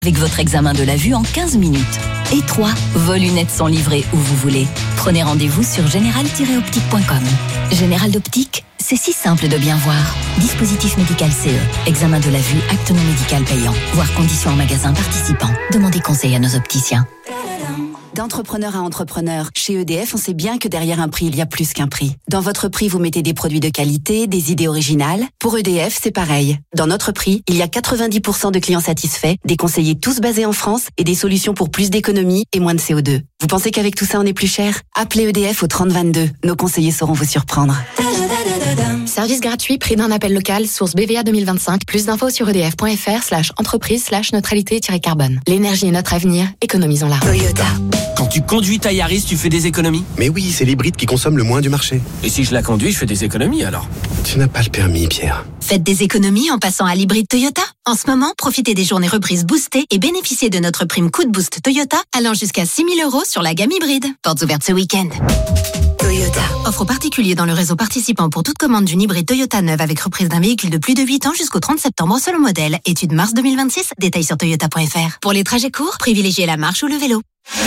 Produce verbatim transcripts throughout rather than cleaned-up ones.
avec votre examen de la vue en quinze minutes. Et trois, vos lunettes sont livrées où vous voulez. Prenez rendez-vous sur général tiret optique point com. Général d'Optique, c'est si simple de bien voir. Dispositif médical C E. Examen de la vue, acte non médical payant. Voir conditions en magasin participant. Demandez conseil à nos opticiens. D'entrepreneur à entrepreneur, chez E D F, on sait bien que derrière un prix, il y a plus qu'un prix. Dans votre prix, vous mettez des produits de qualité, des idées originales. Pour E D F, c'est pareil. Dans notre prix, il y a quatre-vingt-dix pour cent de clients satisfaits, des conseillers tous basés en France et des solutions pour plus d'économie et moins de C O deux. Vous pensez qu'avec tout ça, on est plus cher ? Appelez E D F au trente vingt-deux. Nos conseillers sauront vous surprendre. Service gratuit, prix d'un appel local, source B V A deux mille vingt-cinq. Plus d'infos sur edf.fr slash entreprise slash neutralité-carbone. L'énergie est notre avenir, économisons-la. Toyota. Quand tu conduis ta Yaris, tu fais des économies ? Mais oui, c'est l'hybride qui consomme le moins du marché. Et si je la conduis, je fais des économies alors ? Tu n'as pas le permis, Pierre. Faites des économies en passant à l'hybride Toyota. En ce moment, profitez des journées reprises boostées et bénéficiez de notre prime coup de boost Toyota allant jusqu'à six mille euros sur la gamme hybride. Portes ouvertes ce week-end. Toyota. Offre particulier dans le réseau participant pour toute commande d'une hybride Toyota neuve avec reprise d'un véhicule de plus de huit ans jusqu'au trente septembre selon modèle. Étude mars deux mille vingt-six. Détails sur toyota point f r. Pour les trajets courts, privilégiez la marche ou le vélo.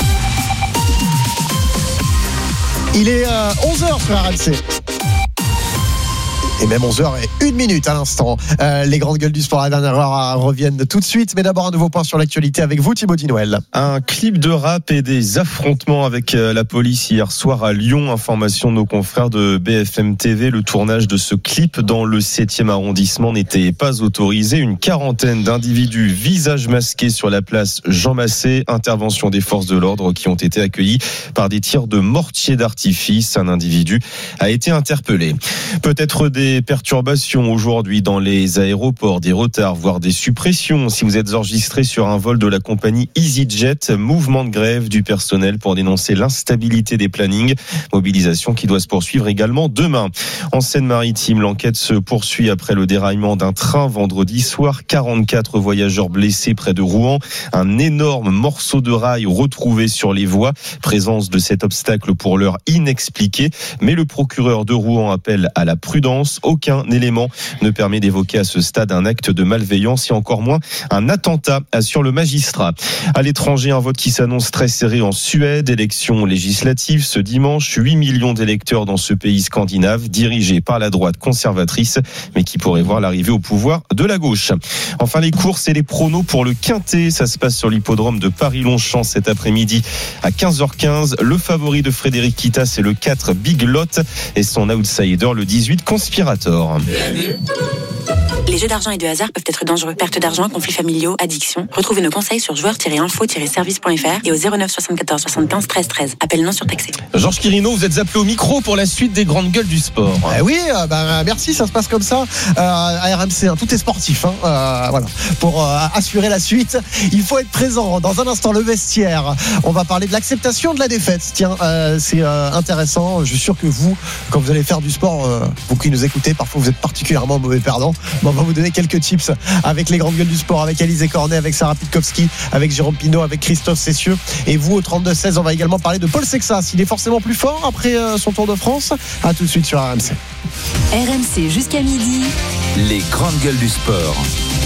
Il est euh, onze heures sur R M C. Et même onze heures et une minute à l'instant. Euh, les grandes gueules du sport à la dernière heure reviennent tout de suite. Mais d'abord, un nouveau point sur l'actualité avec vous, Thibaut Dinouel. Un clip de rap et des affrontements avec la police hier soir à Lyon. Information de nos confrères de B F M T V. Le tournage de ce clip dans le septième arrondissement n'était pas autorisé. Une quarantaine d'individus, visages masqués sur la place Jean Massé. Intervention des forces de l'ordre qui ont été accueillis par des tirs de mortier d'artifice. Un individu a été interpellé. Peut-être des Des perturbations aujourd'hui dans les aéroports, des retards, voire des suppressions. Si vous êtes enregistré sur un vol de la compagnie EasyJet, mouvement de grève du personnel pour dénoncer l'instabilité des plannings. Mobilisation qui doit se poursuivre également demain. En Seine-Maritime, l'enquête se poursuit après le déraillement d'un train vendredi soir. quarante-quatre voyageurs blessés près de Rouen. Un énorme morceau de rail retrouvé sur les voies. Présence de cet obstacle pour l'heure inexpliqué. Mais le procureur de Rouen appelle à la prudence. Aucun élément ne permet d'évoquer à ce stade un acte de malveillance et encore moins un attentat, assure le magistrat. À l'étranger, un vote qui s'annonce très serré en Suède. Élection législative ce dimanche. huit millions d'électeurs dans ce pays scandinave, dirigé par la droite conservatrice, mais qui pourrait voir l'arrivée au pouvoir de la gauche. Enfin, les courses et les pronos pour le Quintet. Ça se passe sur l'hippodrome de Paris-Longchamp cet après-midi à quinze heures quinze. Le favori de Frédéric Kita, c'est le quatre Big Lot et son outsider, le dix-huit Conspirator. Les jeux d'argent et de hasard peuvent être dangereux. Perte d'argent, conflits familiaux, addiction. Retrouvez nos conseils sur joueurs tiret info tiret service point f r et au zéro neuf soixante-quatorze soixante-quinze treize treize. Appel non surtaxé. Georges Quirino, vous êtes appelé au micro pour la suite des grandes gueules du sport. Eh oui, euh, bah, merci, ça se passe comme ça euh, à R M C. Hein, tout est sportif. Hein, euh, voilà. Pour euh, assurer la suite, il faut être présent. Dans un instant, le vestiaire. On va parler de l'acceptation de la défaite. Tiens, euh, c'est euh, intéressant. Je suis sûr que vous, quand vous allez faire du sport, euh, vous qui nous écoutez, parfois vous êtes particulièrement mauvais perdant. Mais on va vous donner quelques tips avec les grandes gueules du sport, avec Alizé Cornet, avec Sarah Pitkowski, avec Jérôme Pinault, avec Christophe Cessieux. Et vous, au trente-deux seize, on va également parler de Paul Sexas. Il est forcément plus fort après euh, son Tour de France. À tout de suite sur R M C. R M C jusqu'à midi. Les grandes gueules du sport.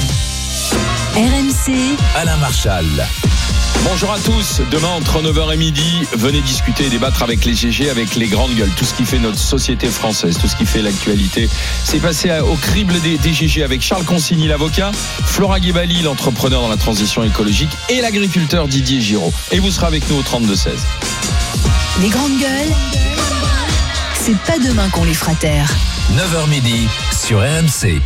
R M C. Alain Marchal. Bonjour à tous, demain entre neuf heures et midi, venez discuter et débattre avec les G G, avec les grandes gueules, tout ce qui fait notre société française, tout ce qui fait l'actualité. C'est passé au crible des, des G G avec Charles Consigny, l'avocat, Flora Guébali, l'entrepreneur dans la transition écologique, et l'agriculteur Didier Giraud. Et vous serez avec nous au trente-deux seize. Les grandes gueules, c'est pas demain qu'on les fera taire. neuf heures midi sur R M C.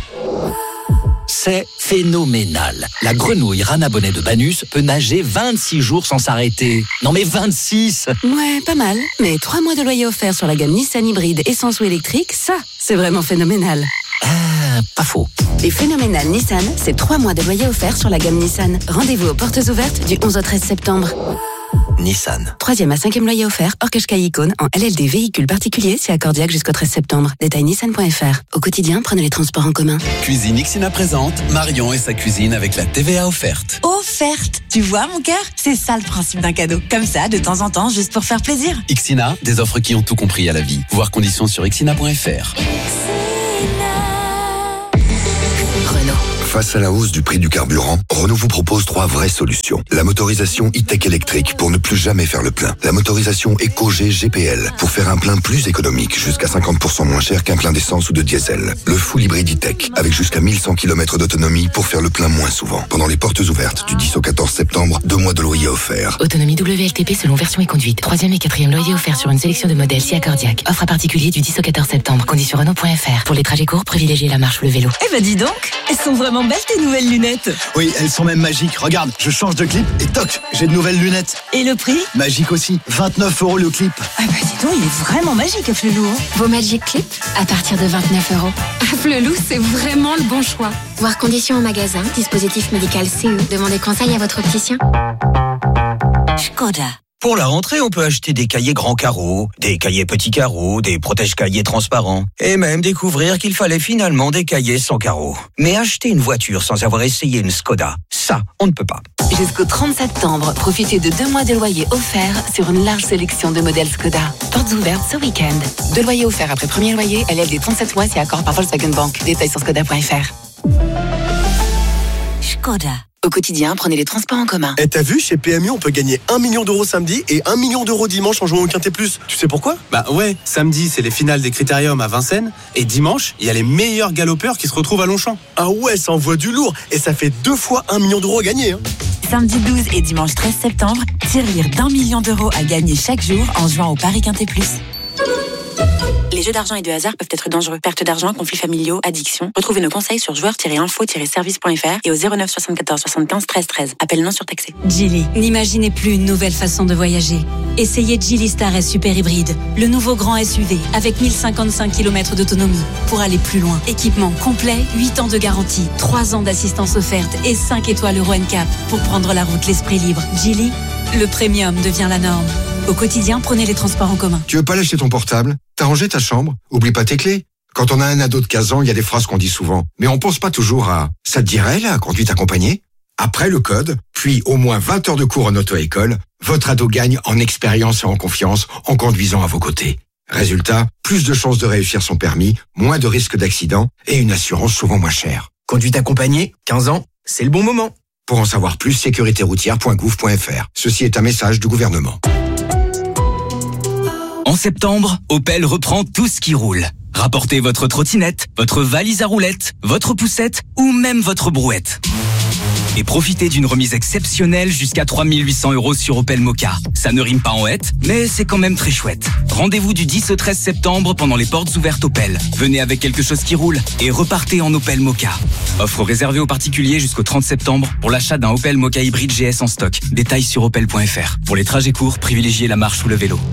C'est phénoménal. La grenouille Rana Bonnet de Banus peut nager vingt-six jours sans s'arrêter. Non mais vingt-six! Ouais, pas mal. Mais trois mois de loyer offert sur la gamme Nissan hybride essence ou électrique, ça, c'est vraiment phénoménal. Ah, pas faux. Les phénoménales Nissan, c'est trois mois de loyer offert sur la gamme Nissan. Rendez-vous aux portes ouvertes du onze au treize septembre. Nissan. Troisième à cinquième loyer offert, hors Qashqai Icône, en L L D véhicule particulier, c'est accordiaque jusqu'au treize septembre. Détail nissan point f r. Au quotidien, prenez les transports en commun. Cuisine Ixina présente Marion et sa cuisine avec la T V A offerte. Offerte! Tu vois mon cœur? C'est ça le principe d'un cadeau. Comme ça, de temps en temps, juste pour faire plaisir. Ixina, des offres qui ont tout compris à la vie. Voir conditions sur ixina point f r. Renault. Face à la hausse du prix du carburant, Renault vous propose trois vraies solutions. La motorisation e-tech électrique pour ne plus jamais faire le plein. La motorisation EcoG G P L pour faire un plein plus économique, jusqu'à cinquante pour cent moins cher qu'un plein d'essence ou de diesel. Le full hybride e-tech avec jusqu'à mille cent kilomètres d'autonomie pour faire le plein moins souvent. Pendant les portes ouvertes du dix au quatorze septembre, deux mois de loyer offerts. Autonomie W L T P selon version et conduite. Troisième et quatrième loyer offert sur une sélection de modèles Sia Cardiac. Offre à particulier du dix au quatorze septembre. Conditions Renault point F R. Pour les trajets courts, privilégiez la marche ou le vélo. Eh ben dis donc, elles sont vraiment belles tes nouvelles lunettes. Oui, elles sont même magiques. Regarde, je change de clip et toc, j'ai de nouvelles lunettes. Et le prix ? Magique aussi, vingt-neuf euros le clip. Ah bah dis donc, il est vraiment magique à Flelou. Hein. Vos Magic Clip à partir de vingt-neuf euros. À Flelou, c'est vraiment le bon choix. Voir conditions au magasin, dispositif médical C E. Demandez conseil à votre opticien. Škoda. Pour la rentrée, on peut acheter des cahiers grands carreaux, des cahiers petits carreaux, des protège-cahiers transparents, et même découvrir qu'il fallait finalement des cahiers sans carreaux. Mais acheter une voiture sans avoir essayé une Škoda, ça, on ne peut pas. Jusqu'au trente septembre, profitez de deux mois de loyer offerts sur une large sélection de modèles Škoda. Portes ouvertes ce week-end. Deux loyers offerts après premier loyer, L L D trente-sept mois si accord par Volkswagen Bank. Détails sur Škoda point F R. Škoda. Au quotidien, prenez les transports en commun. Et t'as vu, chez P M U, on peut gagner un million d'euros samedi et un million d'euros dimanche en jouant au Quintet Plus. Tu sais pourquoi ? Bah ouais, samedi c'est les finales des Critériums à Vincennes et dimanche il y a les meilleurs galopeurs qui se retrouvent à Longchamp. Ah ouais, ça envoie du lourd et ça fait deux fois un million d'euros à gagner. Hein. Samedi douze et dimanche treize septembre, tirelire d'un million d'euros à gagner chaque jour en jouant au Paris Quintet Plus. Les jeux d'argent et de hasard peuvent être dangereux. Perte d'argent, conflits familiaux, addiction. Retrouvez nos conseils sur joueurs tiret info tiret service point F R et au zéro neuf soixante-quatorze soixante-quinze treize treize. Appel non surtaxé. Geely. N'imaginez plus une nouvelle façon de voyager. Essayez Geely Star S Super Hybride, le nouveau grand S U V avec mille cinquante-cinq kilomètres d'autonomie pour aller plus loin. Équipement complet, huit ans de garantie, trois ans d'assistance offerte et cinq étoiles Euro N C A P pour prendre la route l'esprit libre. Geely, le premium devient la norme. Au quotidien, prenez les transports en commun. Tu veux pas lâcher ton portable ? T'as rangé ta chambre ? Oublie pas tes clés. Quand on a un ado de quinze ans, il y a des phrases qu'on dit souvent. Mais on pense pas toujours à « ça te dirait, la conduite accompagnée ?» Après le code, puis au moins vingt heures de cours en auto-école, votre ado gagne en expérience et en confiance en conduisant à vos côtés. Résultat, plus de chances de réussir son permis, moins de risques d'accident et une assurance souvent moins chère. Conduite accompagnée, quinze ans, c'est le bon moment. Pour en savoir plus, sécurité routière point gouv point F R. Ceci est un message du gouvernement. En septembre, Opel reprend tout ce qui roule. Rapportez votre trottinette, votre valise à roulettes, votre poussette ou même votre brouette. Et profitez d'une remise exceptionnelle jusqu'à trois mille huit cents euros sur Opel Mokka. Ça ne rime pas en hête, mais c'est quand même très chouette. Rendez-vous du dix au treize septembre pendant les portes ouvertes Opel. Venez avec quelque chose qui roule et repartez en Opel Mokka. Offre réservée aux particuliers jusqu'au trente septembre pour l'achat d'un Opel Mokka hybride G S en stock. Détails sur opel point F R. Pour les trajets courts, privilégiez la marche ou le vélo.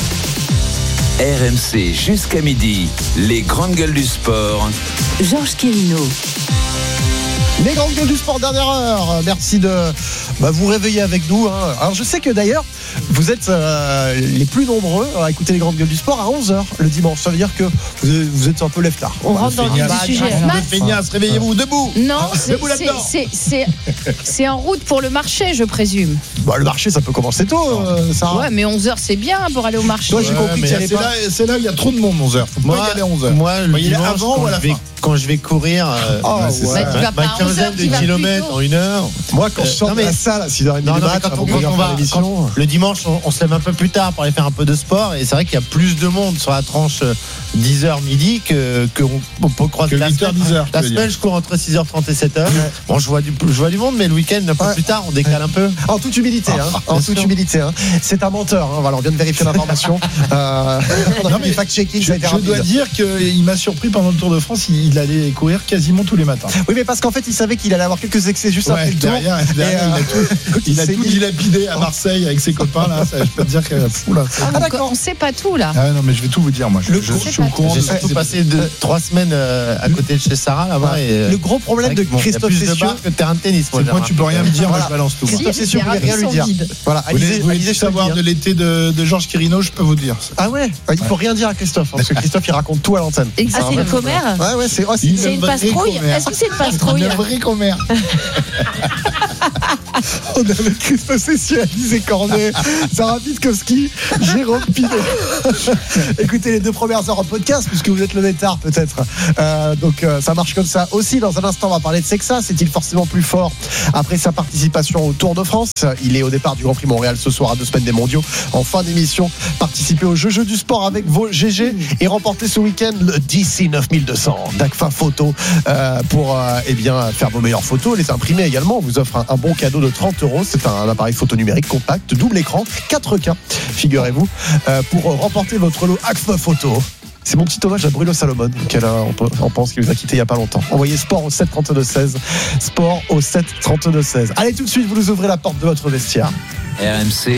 R M C jusqu'à midi, les grandes gueules du sport. Georges Quirino. Les grandes gueules du sport, dernière heure. Merci de bah, vous réveiller avec nous. Hein. Alors je sais que d'ailleurs, vous êtes euh, les plus nombreux à écouter les grandes gueules du sport à onze heures le dimanche. Ça veut dire que vous êtes, vous êtes un peu lève-tard. On rentre dans le sujet. Feignasse, réveillez-vous, debout. Non, c'est, debout c'est, c'est, c'est, c'est en route pour le marché, je présume. Bah, le marché, ça peut commencer tôt, euh, Sarah. Ouais, mais onze heures, c'est bien pour aller au marché. Toi, j'ai ouais, compris que c'est, pas... là, c'est là où il y a trop de monde, onze heures. Faut moi, pas y aller à onze heures. Moi, le dimanche, avant quand, ou à la je vais, fin quand je vais courir euh, oh, bah, c'est ouais. ça, bah, ma, ma quinzaine de kilomètres en une heure. Moi, quand je sors euh, de la salle à six heures trente du mat, quand on, quand on va, quand, le dimanche, on, on se lève un peu plus tard pour aller faire un peu de sport. Et c'est vrai qu'il y a plus de monde sur la tranche dix heures midi que, que on, on peut croire que la semaine. dix heures, la semaine, je cours entre six heures trente et sept heures. Ouais. Bon, je vois, du, je vois du monde, mais le week-end, un peu ouais. plus tard, on décale un peu. En toute humilité, hein. En toute sûr. humilité. Hein. C'est un menteur. Hein. Voilà, on vient de vérifier l'information. euh, non, mais fact-checking, je, ça a été je rapide. dois dire qu'il m'a surpris pendant le Tour de France. Il, il allait courir quasiment tous les matins. Oui, mais parce qu'en fait, il savait qu'il allait avoir quelques excès juste ouais, après le tour. Derrière, derrière, euh, il a tout, il a tout dilapidé à Marseille avec ses copains. Là, ça, je peux te dire que fou là. Ah, d'accord. On sait pas tout là. Ah non, mais je vais tout vous dire. Moi, je, le je, je, je suis au courant. J'ai surtout passé deux, trois semaines euh, à côté de chez Sarah là-bas. Ouais. Et, le gros problème de bon, Christophe Cessieux que de terrain de tennis. Moi, moi tu peux rien me dire. Moi, je balance tout. Christophe Cessieux, vous voulez rien lui dire. Voilà. Vous voulez savoir de l'été de Georges Quirino, je peux vous dire. Ah ouais. Il faut rien dire à Christophe parce que Christophe il raconte tout à l'antenne. Ah, c'est une commère. Ouais, ouais, c'est une pastrouille. Est-ce que c'est une pastrouille? Une vraie commère. On est avec Christophe Cessieux, Alizé Cornet, Sarah Pitkowski, Jérôme Pinet. Écoutez les deux premières heures en podcast, puisque vous êtes levé tard peut-être. Euh, donc euh, ça marche comme ça. Aussi, dans un instant, on va parler de Sexa. C'est-il forcément plus fort après sa participation au Tour de France? Il est au départ du Grand Prix Montréal ce soir à deux semaines des mondiaux. En fin d'émission, participez au jeu, jeu du sport avec vos G G et remportez ce week-end le D C neuf mille deux cents d'Agfa Photo euh, pour euh, eh bien, faire vos meilleures photos, les imprimer également. On vous offre un, un bon cadeau de trente euros. C'est un, un appareil photo numérique compact, double écran, quatre K, figurez-vous, euh, pour remporter votre lot Agfa Photo. C'est mon petit hommage à Bruno Salomon, auquel on, on pense qu'il nous a quitté il n'y a pas longtemps. Envoyez sport au sept trente-deux seize. Sport au sept trente-deux seize. Allez, tout de suite, vous nous ouvrez la porte de votre vestiaire. R M C,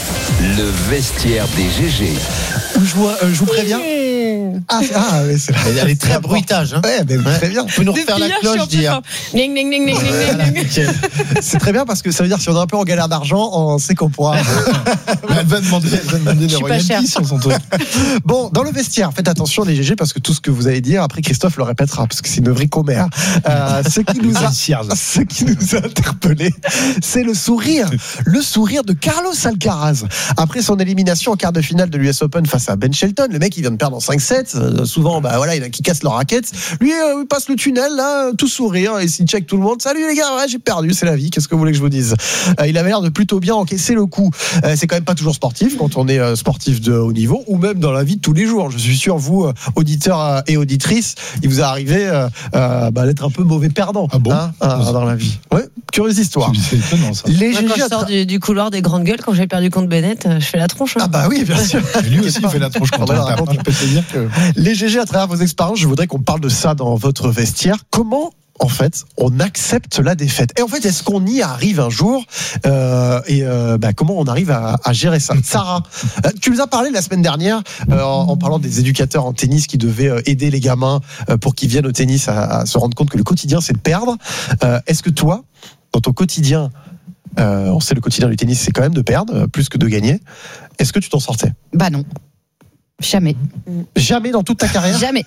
le vestiaire des G G. Je vous, euh, je vous préviens. Ah, ah oui, c'est elle, elle est très bruitage. Hein. Ouais, mais ouais. Très bien. On peut nous refaire la cloche, dire. Ning, ning, ning, ning, ning, ning. C'est très bien parce que ça veut dire que si on est un peu en galère d'argent, on sait qu'on pourra. Elle va demander, elle va demander des royalties sur son truc. Bon, dans le vestiaire, faites attention les G G parce que tout ce que vous allez dire, après Christophe le répétera parce que c'est une vraie commère. Euh, ce qui nous a, ce qui nous a interpellé, c'est le sourire, le sourire de Carlos Alcaraz après son élimination en quart de finale de l'U S Open face à Ben Shelton. Le mec, il vient de perdre en cinq sept. Euh, souvent, bah voilà, il y en a qui cassent leur raquette. Lui, euh, il passe le tunnel, là, tout sourire, et s'il check tout le monde. Salut les gars, ouais, j'ai perdu, c'est la vie. Qu'est-ce que vous voulez que je vous dise? euh, Il avait l'air de plutôt bien encaisser le coup. Euh, c'est quand même pas toujours sportif quand on est euh, sportif de haut niveau, ou même dans la vie de tous les jours. Je suis sûr, vous, euh, auditeurs euh, et auditrices, il vous est arrivé euh, euh, bah, d'être un peu mauvais perdant ah bon hein, euh, dans la vie. Ouais, curieuse histoire. C'est étonnant ça. Les Moi, quand je sors du, du couloir des grandes gueules, quand j'ai perdu contre Bennett, je fais la tronche. Hein. Ah bah oui, bien sûr. Et lui aussi, il fait la tronche contre Bennett. Je peux te dire que... Les G G, à travers vos expériences, je voudrais qu'on parle de ça dans votre vestiaire. Comment, en fait, on accepte la défaite? Et en fait, est-ce qu'on y arrive un jour euh, Et euh, bah, comment on arrive à, à gérer ça? Sarah, euh, tu nous as parlé la semaine dernière euh, en, en parlant des éducateurs en tennis qui devaient euh, aider les gamins euh, pour qu'ils viennent au tennis à, à se rendre compte que le quotidien, c'est de perdre. Euh, est-ce que toi, dans ton quotidien, euh, on sait le quotidien du tennis, c'est quand même de perdre euh, plus que de gagner. Est-ce que tu t'en sortais? Bah non. Jamais. Jamais dans toute ta carrière? Jamais.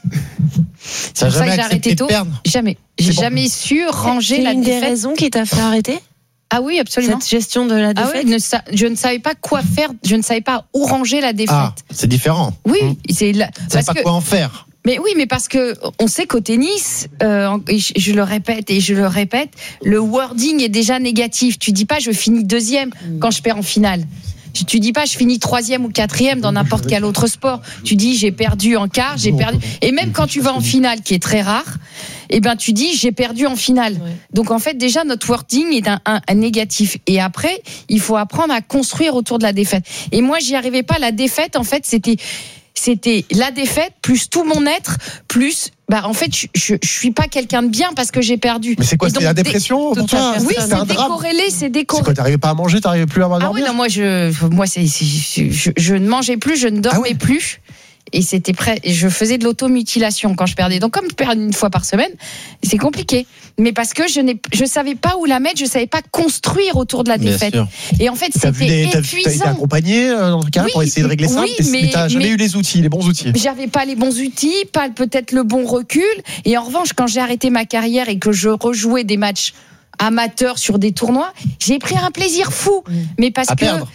C'est pour ça que j'ai arrêté tôt. Jamais. J'ai jamais su ranger la défaite. C'est une des raisons qui t'a fait arrêter? Ah oui, absolument. Cette gestion de la défaite. Ah oui, je ne savais pas quoi faire, je ne savais pas où ranger la défaite. Ah, c'est différent. Oui, c'est la... Tu ne sais pas que... quoi en faire. Mais oui, mais parce que on sait qu'au tennis, euh, et je, je le répète et je le répète, le wording est déjà négatif. Tu dis pas je finis deuxième mmh. quand je perds en finale. Tu dis pas je finis troisième ou quatrième dans n'importe quel autre sport. Tu dis j'ai perdu en quart, j'ai perdu. Et même quand tu vas en finale, qui est très rare, eh ben tu dis j'ai perdu en finale. Ouais. Donc en fait déjà notre wording est un, un, un négatif. Et après il faut apprendre à construire autour de la défaite. Et moi j'y arrivais pas. La défaite en fait c'était c'était la défaite plus tout mon être plus bah en fait je, je, je suis pas quelqu'un de bien parce que j'ai perdu. Mais c'est quoi, c'était la dépression pour toi? Oui, c'est, c'est décorrélé, c'est décorrélé. C'est quoi, t'arrivais pas à manger, t'arrivais plus à dormir? Ah oui, non, moi je moi c'est, c'est je, je, je ne mangeais plus, je ne dormais ah ouais. plus. Et c'était prêt. Je faisais de l'automutilation quand je perdais. Donc comme je perds une fois par semaine, c'est compliqué. Mais parce que je n'ai, je savais pas où la mettre, je savais pas construire autour de la défaite. Et en fait, t'as c'était des, épuisant. T'as été accompagné dans le cas oui, pour essayer de régler ça. Oui, mais, mais t'as jamais mais, eu les outils, les bons outils. J'avais pas les bons outils, pas peut-être le bon recul. Et en revanche, quand j'ai arrêté ma carrière et que je rejouais des matchs amateurs sur des tournois, j'ai pris un plaisir fou. Mais parce à que perdre.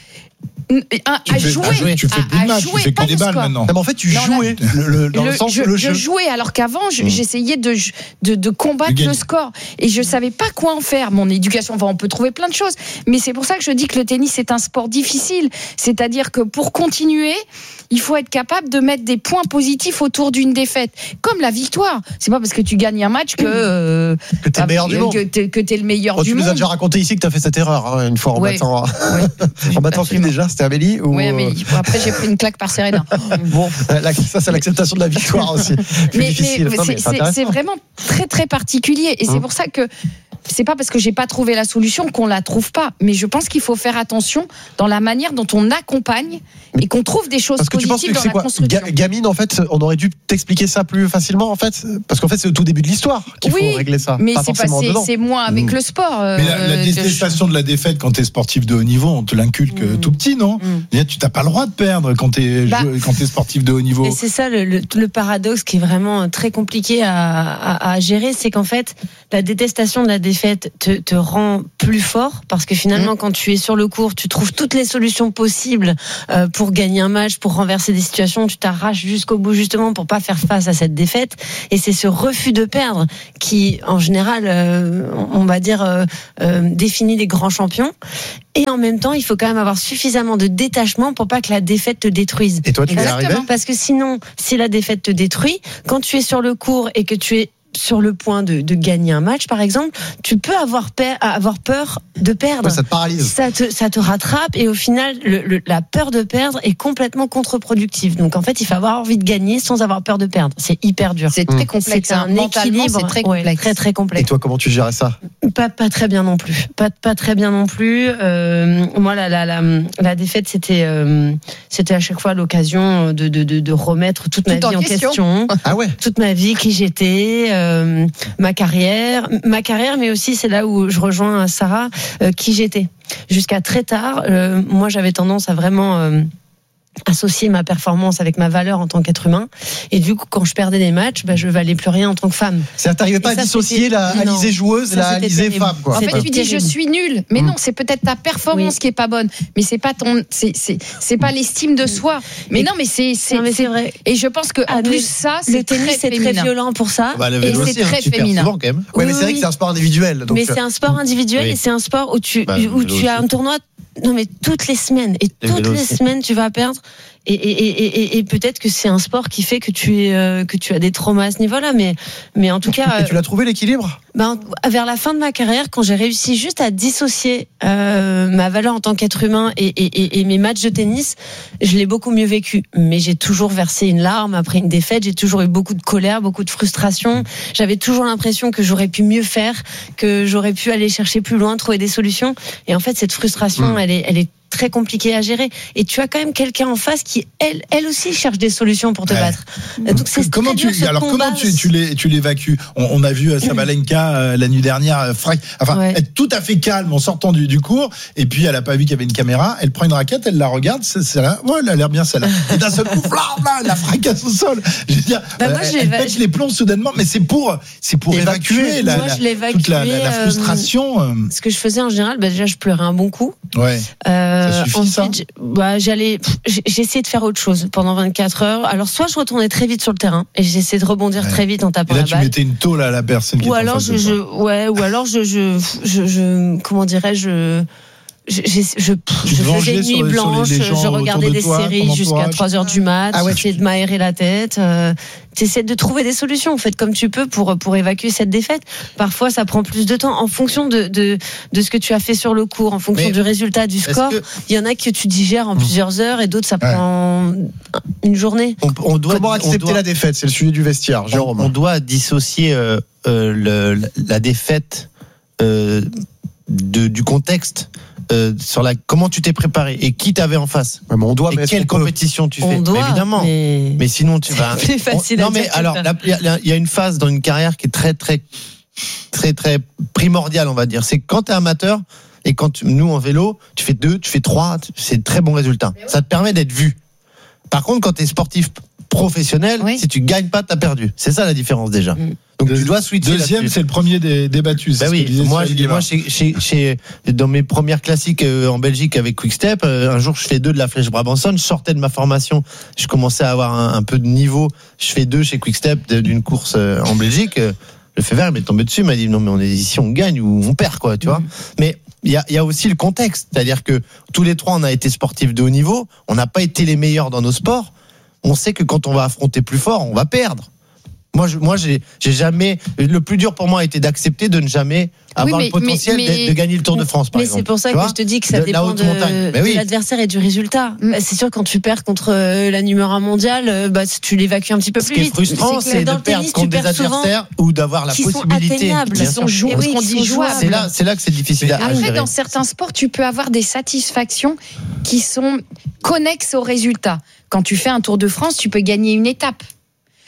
À, à, fais, jouer, à jouer, tu fais plus de matchs, tu fais que des balles maintenant. Non, mais en fait, tu non, jouais là, le, le, dans le, le sens je, le jeu. Je jouais alors qu'avant, je, mmh. j'essayais de, de, de combattre le score et je savais pas quoi en faire. Mon éducation, enfin, on peut trouver plein de choses, mais c'est pour ça que je dis que le tennis est un sport difficile. C'est-à-dire que pour continuer, il faut être capable de mettre des points positifs autour d'une défaite, comme la victoire. C'est pas parce que tu gagnes un match que euh, que t'es le meilleur du monde. Que t'es, que t'es le meilleur oh, du tu monde. nous as déjà raconté ici que t'as fait cette erreur hein, une fois en ouais. battant, ouais. en battant qui déjà, c'était Amélie ou... Oui, Amélie. Bon, après, j'ai pris une claque par Serena. Bon, ça c'est l'acceptation de la victoire aussi. mais, mais, mais, c'est, c'est, c'est vraiment très très particulier et hum. c'est pour ça que c'est pas parce que j'ai pas trouvé la solution qu'on la trouve pas, mais je pense qu'il faut faire attention dans la manière dont on accompagne et qu'on trouve des choses parce que positives tu penses que dans c'est la quoi construction. Ga- gamine, en fait, on aurait dû t'expliquer ça plus facilement, en fait, parce qu'en fait, c'est au tout début de l'histoire qu'il oui, faut régler ça. Mais pas c'est, forcément pas, c'est, c'est moins avec mmh. le sport. Euh, mais la, la détestation de la défaite quand t'es sportif de haut niveau, on te l'inculque mmh. tout petit, non mmh. Tu t'as pas le droit de perdre quand t'es bah, quand t'es sportif de haut niveau. Et c'est ça le, le, le paradoxe qui est vraiment très compliqué à, à, à gérer, c'est qu'en fait, la détestation de la défaite défaite te, te rend plus fort parce que finalement, mmh. quand tu es sur le court, tu trouves toutes les solutions possibles euh, pour gagner un match, pour renverser des situations. Tu t'arraches jusqu'au bout justement pour pas faire face à cette défaite. Et c'est ce refus de perdre qui, en général, euh, on va dire, euh, euh, définit les grands champions. Et en même temps, il faut quand même avoir suffisamment de détachement pour pas que la défaite te détruise. Et toi, tu es arrivé ? Parce que sinon, si la défaite te détruit, quand tu es sur le court et que tu es sur le point de, de gagner un match, par exemple, tu peux avoir peur, avoir peur de perdre. Ça te paralyse. Ça te, ça te rattrape et au final, le, le, la peur de perdre est complètement contre-productive. Donc en fait, il faut avoir envie de gagner sans avoir peur de perdre. C'est hyper dur. C'est très complexe. C'est un équilibre. C'est très complexe. Ouais, très très complexe. Et toi, comment tu gérais ça ? Pas, pas très bien non plus. Pas, pas très bien non plus. Euh, moi, la, la, la, la défaite, c'était, euh, c'était à chaque fois l'occasion de, de, de, de remettre toute ma Tout vie en en question. question. Ah ouais. Toute ma vie, qui j'étais, euh, ma carrière, ma carrière, mais aussi c'est là où je rejoins Sarah, euh, qui j'étais. Jusqu'à très tard, euh, moi j'avais tendance à vraiment euh, associer ma performance avec ma valeur en tant qu'être humain. Et du coup, quand je perdais des matchs, bah, je valais plus rien en tant que femme. C'est-à-dire, t'arrivais pas à dissocier la Alizée joueuse et la Alizée femme, quoi. En fait, tu dis je suis nulle, mais non, c'est peut-être ta performance oui. qui est pas bonne, mais c'est pas ton, c'est c'est c'est pas l'estime de soi. Mais et non, mais c'est c'est, mais c'est vrai. Et je pense que en ah, plus ça, c'est le tennis, très c'est très violent pour ça. Bah, et c'est aussi, très hein, féminin. Souvent, quand même. Ouais, oui, mais c'est vrai oui. que c'est un sport individuel. Donc... Mais c'est un sport individuel oui. et c'est un sport où tu bah, où tu as un tournoi. Non, mais toutes les semaines et les toutes les aussi. semaines tu vas perdre. Et, et, et, et, et peut-être que c'est un sport qui fait que tu es euh, que tu as des traumas à ce niveau-là, mais mais en tout cas. Et tu l'as trouvé l'équilibre ? Ben, vers la fin de ma carrière, quand j'ai réussi juste à dissocier euh, ma valeur en tant qu'être humain et, et, et, et mes matchs de tennis, je l'ai beaucoup mieux vécu. Mais j'ai toujours versé une larme après une défaite. J'ai toujours eu beaucoup de colère, beaucoup de frustration. J'avais toujours l'impression que j'aurais pu mieux faire, que j'aurais pu aller chercher plus loin, trouver des solutions. Et en fait, cette frustration, mmh. elle est, elle est très compliqué à gérer. Et tu as quand même quelqu'un en face qui, elle, elle aussi cherche des solutions pour te ouais. battre. Donc c'est comment très tu, dur, alors combat. comment tu, tu, l'é, tu l'évacues on, on a vu Sabalenka euh, la nuit dernière, euh, fra... enfin ouais. être tout à fait calme en sortant du, du cours. Et puis elle a pas vu qu'il y avait une caméra. Elle prend une raquette, elle la regarde. C'est, c'est là, ouais, elle a l'air bien celle-là. Et d'un seul coup, bla, bla, elle la fracasse au sol. Je veux dire, bah, moi, elle, elle pète les plombs soudainement. Mais c'est pour, c'est pour évacuer, évacuer la, moi, la, toute la, la, la frustration. Euh, ce que je faisais en général, bah, déjà je pleurais un bon coup. Ouais. Euh, ça suffit, ensuite, ça bah, j'allais, j'essayais de faire autre chose pendant vingt-quatre heures. Alors, soit je retournais très vite sur le terrain et j'essayais de rebondir ouais. très vite en tapant et là, la balle. Tu mettais une tôle à la personne qui ou était alors en face je, de je, toi. ouais, ou alors je, je, je, je comment dirais-je, je, je, je, je faisais nuit blanche, les, les je regardais des toi, séries jusqu'à trois heures du mat, ah ouais, j'essayais tu... de m'aérer la tête. Euh, tu essaies de trouver des solutions, en fait, comme tu peux pour, pour évacuer cette défaite. Parfois, ça prend plus de temps en fonction de, de, de ce que tu as fait sur le court, en fonction Mais du résultat, du score. Que... Il y en a que tu digères en mmh. plusieurs heures et d'autres, ça ouais. prend une journée. On, on doit, Comment accepter on doit, la défaite ? C'est le sujet du vestiaire, Jérôme. On, on doit dissocier euh, euh, le, la défaite euh, de, du contexte. Euh, sur la comment tu t'es préparé et qui t'avais en face. Ouais, mais on doit, et mais quelle compétition tu on fais doit, évidemment. Mais... mais sinon tu vas. C'est facile. On... Non mais alors il y, y a une phase dans une carrière qui est très très très très primordiale, on va dire. C'est quand t'es amateur et quand tu... nous en vélo, tu fais deux, tu fais trois, c'est de très bons résultats. Ça te permet d'être vu. Par contre, quand t'es sportif professionnel, oui. si tu gagnes pas, t'as perdu. C'est ça la différence déjà. Mm. Donc de, tu dois switcher. Deuxième, là-dessus. c'est le premier des débattus. Bah oui, moi, moi chez, chez, chez, dans mes premières classiques euh, en Belgique avec Quickstep, euh, un jour je fais deux de la Flèche Brabançonne, je sortais de ma formation, je commençais à avoir un, un peu de niveau, je fais deux chez Quickstep d'une course euh, en Belgique. Euh, le fait vert, il m'est tombé dessus, il m'a dit non mais on est ici, on gagne ou on perd quoi, tu mmh. vois. Mais il y a, y a aussi le contexte, c'est-à-dire que tous les trois on a été sportifs de haut niveau, on n'a pas été les meilleurs dans nos sports. On sait que quand on va affronter plus fort, on va perdre. Moi, je, moi, j'ai, j'ai jamais. Le plus dur pour moi a été d'accepter de ne jamais avoir oui, mais, le potentiel mais, mais, de, de gagner le Tour de France, par mais exemple. Mais c'est pour ça tu que vois je te dis que ça de, dépend de, de oui. l'adversaire et du résultat. Mm. C'est sûr, quand tu perds contre la numéro un mondiale, bah, tu l'évacues un petit peu Ce plus vite. Ce qui est frustrant, c'est, c'est de perdre contre des adversaires ou d'avoir la qui possibilité. Sont qui sont jouables, oui, qu'on dit jouables. C'est là, c'est là que c'est difficile à gérer. Après, dans certains sports, tu peux avoir des satisfactions qui sont connexes au résultat. Quand tu fais un Tour de France, tu peux gagner une étape.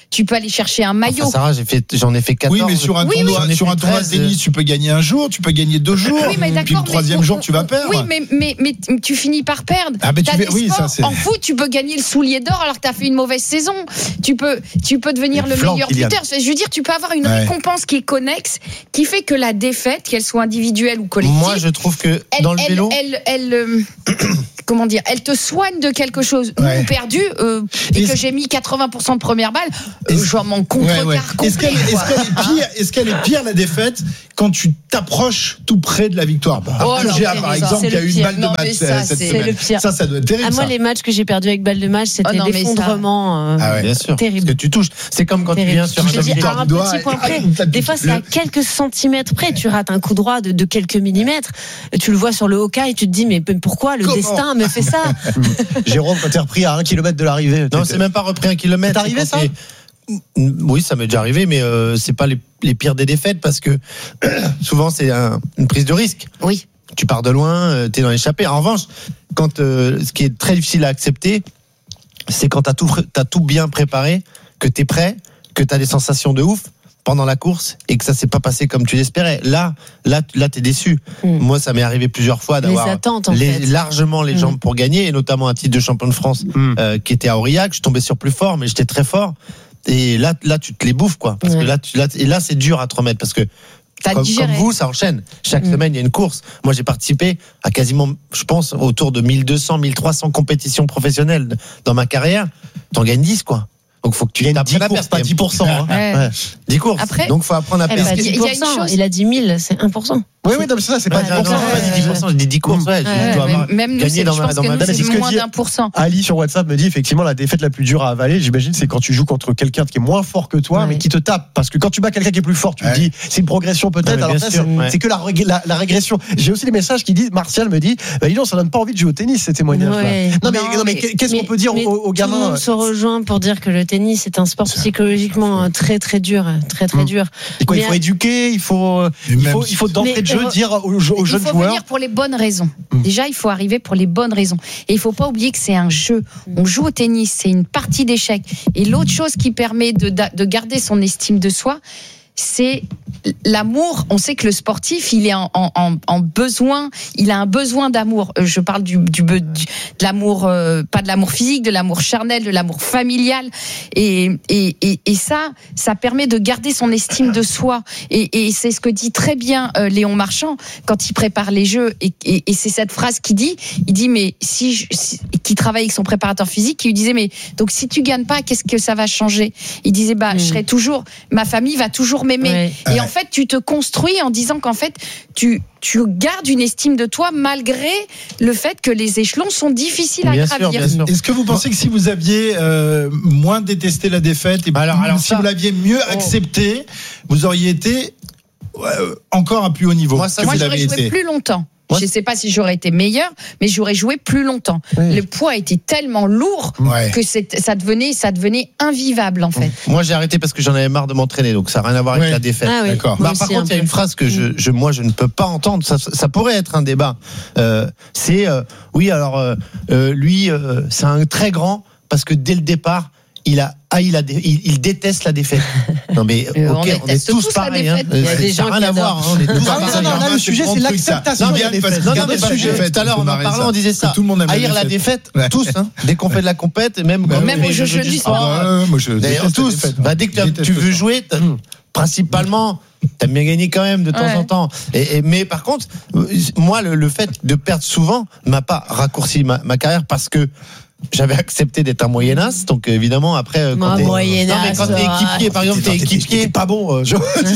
tu peux aller chercher un maillot. Enfin, Sarah, j'ai fait, j'en ai fait quatorze. Oui, mais sur un Oui, tournoi, oui. sur un tournoi de tennis, tu peux gagner un jour, tu peux gagner deux jours. Oui, mais puis le troisième mais, jour, tu vas perdre. Oui, mais, mais, mais tu finis par perdre. Ah, mais tu T'as fais- des oui, sports, ça, c'est- en foot, tu peux gagner le soulier d'or alors que tu as fait une mauvaise saison. Tu peux, tu peux devenir Le le flanc, meilleur Kylian. buteur. Je veux dire, tu peux avoir une Ouais. récompense qui est connexe, qui fait que la défaite, qu'elle soit individuelle ou collective, Moi, je trouve que elle, dans le elle, vélo. elle, elle, euh, comment dire, elle te soigne de quelque chose. Ouais. Nous, perdu, euh, et que j'ai mis quatre-vingts pour cent de première balle, euh, je vois mon contrecarre Ouais, ouais. complet. Est-ce qu'elle est, quoi. qu'elle est pire, est-ce qu'elle est pire la défaite quand tu t'approches tout près de la victoire? Bah, Oh, Arthur non, Géa, c'est par le exemple, pire. qui a eu une C'est le balle de pire. Non, match mais ça, cette c'est semaine. le pire. Ça, ça doit être terrible. Ah, moi, ça. les matchs que j'ai perdus avec balle de match, c'était Oh non, mais ça- l'effondrement. euh, Ah ouais. Bien sûr. Terrible. Parce que tu touches. C'est comme quand Terrible. tu viens sur un Je te dis, victoire à un du doigt, petit point et- près. ah, Des fois, c'est à le- quelques centimètres près. Tu rates un coup droit de, de quelques millimètres. Tu le vois sur le Hoka et tu te dis, mais pourquoi le Comment destin me fait ça? Jérôme, quand t'es repris à un kilomètre de l'arrivée. Non, c'est même pas repris un kilomètre. C'est arrivé, C'est quand ça t'es- Oui, ça m'est déjà arrivé, mais euh, c'est pas les, les pires des défaites parce que souvent c'est un- une prise de risque. Oui. Tu pars de loin, euh, t'es dans l'échappée. En revanche, quand euh, ce qui est très difficile à accepter, c'est quand t'as tout, pré- t'as tout bien préparé, que t'es prêt, que t'as des sensations de ouf pendant la course et que ça s'est pas passé comme tu l'espérais. Là, là, là, t'es déçu. Mm. Moi, ça m'est arrivé plusieurs fois d'avoir Les attentes, en les- fait. largement les Mm. jambes pour gagner, et notamment un titre de champion de France Mm. euh, qui était à Aurillac. Je tombais sur plus fort, mais j'étais très fort. Et là, là, tu te les bouffes, quoi. Parce Ouais. que là, tu, là, et là, c'est dur à te remettre parce que T'as comme, digéré. comme vous, ça enchaîne. Chaque Mm. semaine, il y a une course. Moi, j'ai participé à quasiment, je pense, autour de mille deux cents, mille trois cents compétitions professionnelles dans ma carrière. T'en gagnes dix, quoi. Donc, faut que tu Il y a t'apprennes dix à courses, perdre, pas quand même. dix pour cent. hein. Ouais. Ouais. dix courses. Après- Donc, faut apprendre à Eh perdre. ben, Il y a- il y a une dix pour cent. chose- Il a dit mille, c'est un pour cent. Oui, oui, non, mais ça, c'est pas Ouais, dix Non, pour non, cent. j'ai pas dit dix pour cent, j'ai dit dix courses, ouais. Ouais, je dois ouais, avoir Même nous, gagné c'est- dans je ma, pense dans que ma nous, mais c'est c'est ce que moins dit- d'un pour cent. Ali sur WhatsApp me dit effectivement la défaite la plus dure à avaler, j'imagine, c'est quand tu joues contre quelqu'un qui est moins fort que toi, Ouais. mais qui te tape. Parce que quand tu bats quelqu'un qui est plus fort, tu Ouais. te dis c'est une progression Ouais, peut-être. mais Alors bien ça, sûr, c'est ouais. c'est que la, rég- la, la régression. J'ai aussi des messages qui disent, Martial me dit, bah dis donc, ça donne pas envie de jouer au tennis ces témoignages. Ouais. Non mais, Non, non, mais mais- qu'est-ce qu'on Mais- peut dire mais aux, aux Tout le gamins monde se rejoint pour dire que le tennis est un sport psychologiquement euh, très très dur, très très Mm. dur. Et quoi, il Mais faut à- éduquer, il faut, Et il même faut, si- il faut d'entrée Mais, de jeu euh, dire aux, aux Il jeunes faut joueurs. venir pour les bonnes raisons. Mm. Déjà, il faut arriver pour les bonnes raisons. Et il faut pas oublier que c'est un jeu. On joue au tennis, c'est une partie d'échecs. Et l'autre chose qui permet de, de garder son estime de soi, c'est l'amour. On sait que le sportif, il est en, en, en besoin, il a un besoin d'amour. Euh, Je parle du, du, du de l'amour, euh, pas de l'amour physique, de l'amour charnel, de l'amour familial. Et, et, et, et ça, ça permet de garder son estime de soi. Et, et c'est ce que dit très bien euh, Léon Marchand quand il prépare les Jeux. Et, et, et c'est cette phrase qu'il dit. Il dit, mais si, je, si qui travaille avec son préparateur physique, il lui disait, mais donc si tu gagnes pas, qu'est-ce que ça va changer? Il disait, bah, Mm. je serai toujours, ma famille va toujours m'aimer. Ouais. Et Ouais. en fait, tu te construis en disant qu'en fait, tu, tu gardes une estime de toi malgré le fait que les échelons sont difficiles à Bien sûr, gravir. bien sûr. Est-ce que vous pensez que si vous aviez euh, moins détesté la défaite et Alors- alors si ça- vous l'aviez mieux accepté, vous auriez été ouais, euh, encore à plus haut niveau Moi, ça, que Moi, vous j'aurais l'avez joué été? plus longtemps. Moi, Je ne sais pas si j'aurais été meilleur, mais j'aurais joué plus longtemps. Oui. Le poids était tellement lourd Ouais. que c'est- ça devenait, ça devenait invivable en fait. Moi, j'ai arrêté parce que j'en avais marre de m'entraîner, donc ça n'a rien à voir avec Ouais. la défaite. Ah oui. D'accord. Moi Bah, par aussi, contre, il y a un une peu. phrase que je, je, moi, je ne peux pas entendre. Ça, ça pourrait être un débat. Euh, c'est euh, oui, alors euh, euh, lui, euh, c'est un très grand parce que dès le départ, il a ah, il, a dé- il, il déteste la défête. Non mais Euh, ok, on on, est déteste tous tous la pareils. Hein. défaite. Il y a des Ça gens n'a qui rien à voir. adorent. Hein. On est tous Ah, pareils. non, non, là, le sujet, c'est l'acceptation Non, de bien, la parce défaite. que Non, non, regardez mais pas pas le le défaite, Tout à l'heure, vous on en marrez parlait, ça. on disait ça. Que tout le monde aime la Haïr la défaite. défaite, Ouais. tous. Hein. Dès qu'on fait de la compète, même quand Même on aux fait Jeux des jeux du du sport. sport. Ouais, moi, je D'ailleurs, déteste la tous. défaite. Bah, dès que Je tu déteste veux ça. jouer, t'as- principalement, t'aimes bien gagner quand même de temps Ouais. en temps. Et, et- mais par contre, euh, moi, le, le fait de perdre souvent m'a pas raccourci ma, ma carrière parce que j'avais accepté d'être un moyenasse. Donc évidemment, après, euh, quand Un t'es, moyenasse, non, mais quand t'es ouais. équipier, par exemple, t'es T'étais- équipier. t'étais pas bon. euh, je-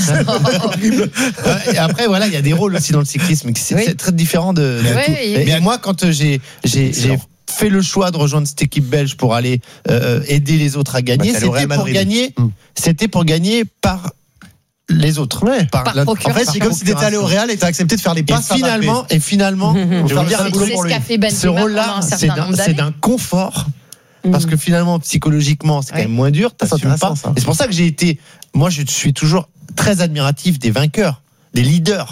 Ouais, et après, voilà, il y a des rôles aussi dans le cyclisme. C'est Oui. c'est très différent de. de Ouais, tout. oui. Et, et moi, quand euh, j'ai j'ai j'ai fait le choix de rejoindre cette équipe belge pour aller euh, aider les autres à gagner, Bah, t'es allé au c'était Real pour Madrid. gagner. Mm. C'était pour gagner par les autres. Ouais. Par Par la- procuration. En fait, c'est comme si t'étais allé au Real et t'as accepté de faire les Et passes à Mbappé. finalement, et finalement, je vais vous dire un C'est truc c'est pour ce lui. qu'a fait Ce Benzema pendant rôle-là, un c'est certain d'un nombre c'est d'années. d'un confort. Parce que finalement, psychologiquement, c'est quand Ouais. même moins dur. Ça, c'est T'assumes pas. intéressant, ça. Et c'est pour ça que j'ai été. Moi, je suis toujours très admiratif des vainqueurs, des leaders.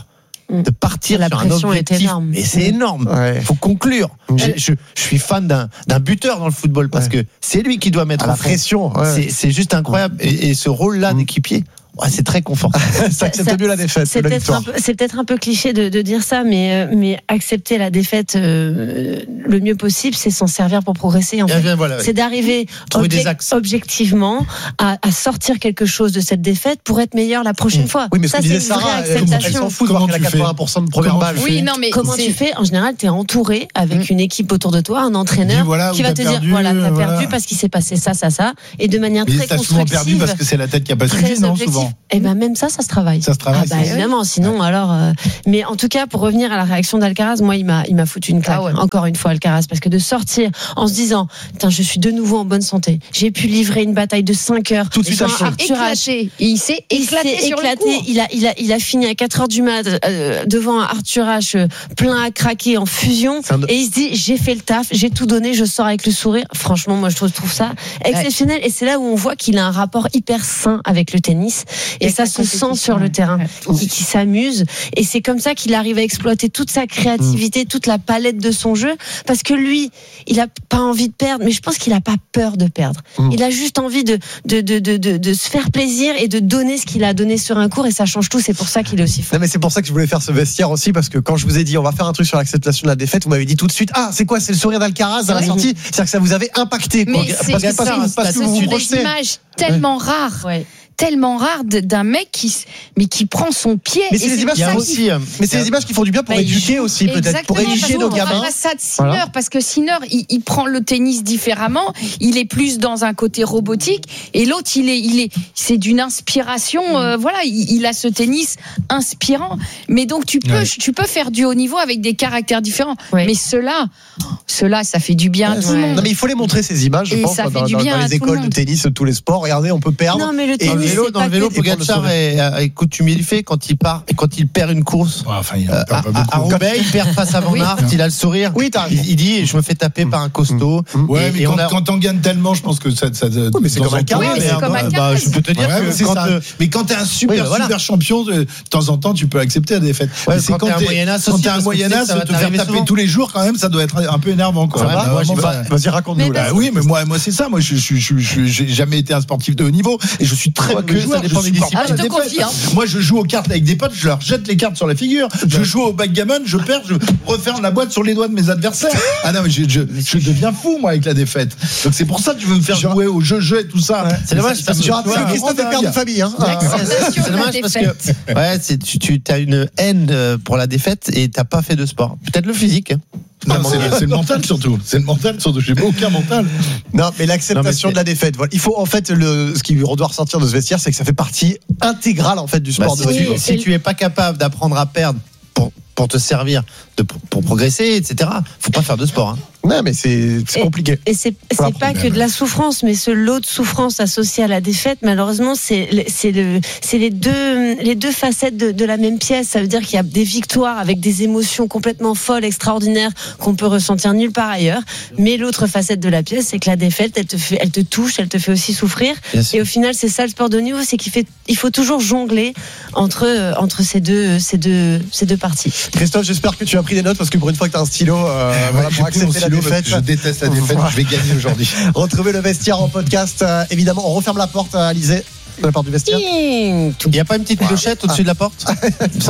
de partir la sur un pression est objectif. énorme. Et c'est énorme. Il faut conclure. Je, je, je suis fan d'un, d'un buteur dans le football parce ouais. que c'est lui qui doit mettre à en la pression. Ouais. C'est, c'est juste incroyable. Et, et ce rôle-là mmh. d'équipier, ouais, c'est très confortable. Ça accepte mieux la défaite. C'est, la peut-être un peu, c'est peut-être un peu cliché de, de dire ça, mais, mais accepter la défaite euh, le mieux possible, c'est s'en servir pour progresser. En fait. bien, voilà, c'est ouais. d'arriver object, objectivement à, à sortir quelque chose de cette défaite pour être meilleur la prochaine mmh. fois. Oui, mais ça, ce c'est une Sarah, vraie acceptation. Elle s'en fout de voir qu'elle a quatre-vingts pour cent de première balle. Oui, non, mais comment c'est... tu fais ? En général, tu es entouré avec mmh. une équipe autour de toi, un entraîneur voilà, qui va te perdu, dire voilà, t'as voilà. perdu parce qu'il s'est passé ça, ça, ça, et de manière mais très t'as constructive. T'as souvent perdu parce que c'est la tête qui a pas suivi, non, souvent. Et ben même ça, ça se travaille. Ça se travaille. Ah bah, évidemment, sinon ouais. alors. Euh... Mais en tout cas, pour revenir à la réaction d'Alcaraz, moi, il m'a, il m'a foutu une claque. Ah ouais. Encore une fois, Alcaraz, parce que de sortir en se disant, putain, je suis de nouveau en bonne santé. J'ai pu livrer une bataille de cinq heures. Tout de suite, éclaté. Il s'est éclaté il s'est sur éclaté. le cours. Il a, il a, il a fini à quatre heures du mat euh, devant un Arthur Ashe euh, plein à craquer en fusion. Un... Et il se dit, j'ai fait le taf, j'ai tout donné, je sors avec le sourire. Franchement, moi, je trouve, je trouve ça exceptionnel. Ouais. Et c'est là où on voit qu'il a un rapport hyper sain avec le tennis. Et, et ça se sent sur le terrain. Ouais. Qui, qui s'amuse. Et c'est comme ça qu'il arrive à exploiter toute sa créativité, mmh. toute la palette de son jeu. Parce que lui, il a pas envie de perdre, mais je pense qu'il a pas peur de perdre. Mmh. Il a juste envie de, de, de, de, de, de se faire plaisir et de donner ce qu'il a donné sur un cours. Et ça change tout. C'est pour ça qu'il est aussi fort. Non, mais c'est pour ça que je voulais faire ce vestiaire aussi. Parce que quand je vous ai dit, on va faire un truc sur l'acceptation de la défaite, vous m'avez dit tout de suite, ah, c'est quoi? C'est le sourire d'Alcaraz à la sortie? C'est-à-dire que ça vous avait impacté. Mais c'est, parce c'est parce ça, que, parce que vous vous projetez. Des images tellement ouais. rares. Ouais. tellement rare d'un mec qui mais qui prend son pied. Mais c'est les images qui aussi, mais c'est les images qui font du bien pour bah, éduquer joue, aussi peut-être pour éduquer nos gamins. On ça de Sinner voilà. parce que Sinner il, il prend le tennis différemment, il est plus dans un côté robotique et l'autre il est il est c'est d'une inspiration euh, voilà, il, il a ce tennis inspirant. Mais donc tu peux ouais. tu peux faire du haut niveau avec des caractères différents. Ouais. Mais ceux-là ceux-là ça fait du bien à ouais. tout le monde. Non mais il faut les montrer ces images je et pense dans, dans, dans les écoles de tennis de tous les sports. Regardez, on peut perdre. Non mais le tennis, et, vélo, dans le vélo, Pogacar est coutumier du fait quand il part et quand il perd une course. Ouais, enfin, il euh, à, à, à Roubaix, il perd face à Van Aert, oui. il a le sourire. Oui, il, il dit je me fais taper mmh. par un costaud. Mmh. Ouais, et, mais et quand, a... quand on gagne tellement, je pense que ça. ça oui, mais c'est comme un carré. Bah, je peux te dire ouais, que c'est quand ça. Euh... Mais quand t'es un super oui, voilà. super champion, de temps en temps, tu peux accepter la défaite. Ouais, quand t'es un moyen-âge, quand t'es un moyen-âge, te faire taper tous les jours quand même, ça doit être un peu énervant. Vas-y, raconte-nous. Oui, mais moi, moi, c'est ça. Moi, je j'ai jamais été un sportif de haut niveau et je suis très mauvais joueur. Ça dépend des disciplines. Ah, je te confie. Hein. Moi, je joue aux cartes avec des potes, je leur jette les cartes sur la figure. Je joue au backgammon, je perds, je referme la boîte sur les doigts de mes adversaires. Ah non, mais je, je, je deviens fou, moi, avec la défaite. Donc c'est pour ça que je veux me faire jouer au jeu-jeu et tout ça. Ouais. C'est dommage parce que tu as Christophe est père de famille. Hein. C'est dommage parce que ouais, c'est, tu, tu as une haine pour la défaite et t'as pas fait de sport. Peut-être le physique. Non, c'est, c'est le mental surtout. C'est le mental surtout. J'ai pas aucun mental. Non, mais l'acceptation non, mais de la défaite. Voilà. Il faut en fait le ce qui doit ressortir de ce vestiaire, c'est que ça fait partie intégrale en fait du sport bah, de haut niveau. Si, si tu es pas capable d'apprendre à perdre pour pour te servir de, pour progresser, et cetera. Faut pas faire de sport. Hein. Non, mais c'est, c'est compliqué. Et, et c'est, c'est pas que de la souffrance, mais ce lot de souffrance associé à la défaite, malheureusement, c'est, c'est, le, c'est les, deux, les deux facettes de, de la même pièce. Ça veut dire qu'il y a des victoires avec des émotions complètement folles, extraordinaires, qu'on peut ressentir nulle part ailleurs. Mais l'autre facette de la pièce, c'est que la défaite, elle te, fait, elle te touche, elle te fait aussi souffrir. Et au final, c'est ça le sport de haut niveau, c'est qu'il fait, il faut toujours jongler entre, entre ces, deux, ces, deux, ces deux parties. Christophe, j'espère que tu as pris des notes parce que pour une fois que tu as un stylo, euh, ouais, voilà, pour accepter la défaite. Je déteste la défaite, je vais gagner aujourd'hui. Retrouvez le vestiaire en podcast. Euh, évidemment, on referme la porte à Alizé, de la porte du vestiaire. Il n'y a pas une petite clochette ah. au-dessus ah. de la porte ah,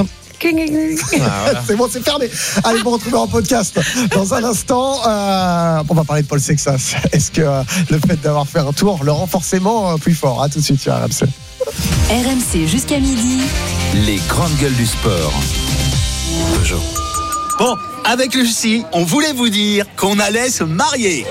voilà. C'est bon, c'est fermé. Allez, vous retrouvez en podcast dans un instant. Euh, on va parler de Paul Sexas. Est-ce que euh, le fait d'avoir fait un tour le rend forcément euh, plus fort? À tout de suite sur R M C. R M C jusqu'à midi. Les grandes gueules du sport. Peugeot. Bon, avec Lucie, on voulait vous dire qu'on allait se marier.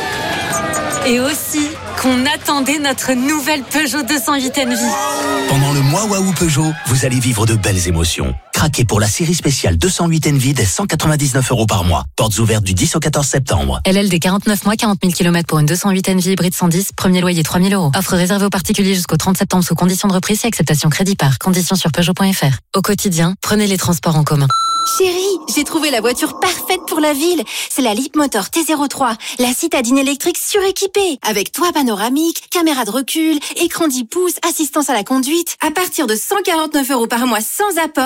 Et aussi qu'on attendait notre nouvelle Peugeot deux cent huit Envy. Pendant le mois Waouh Peugeot, vous allez vivre de belles émotions. Craquez pour la série spéciale deux cent huit Envy dès cent quatre-vingt-dix-neuf euros par mois. Portes ouvertes du dix au quatorze septembre. L L D quarante-neuf mois, quarante mille kilomètres pour une deux cent huit Envy hybride cent dix, premier loyer trois mille euros. Offre réservée aux particuliers jusqu'au trente septembre sous conditions de reprise et acceptation crédit par. Conditions sur Peugeot point F R. Au quotidien, prenez les transports en commun. Chérie, j'ai trouvé la voiture parfaite pour la ville. C'est la Leapmotor T zéro trois, la citadine électrique suréquipée, avec toit panoramique, caméra de recul, écran dix pouces, assistance à la conduite, à partir de cent quarante-neuf euros par mois sans apport et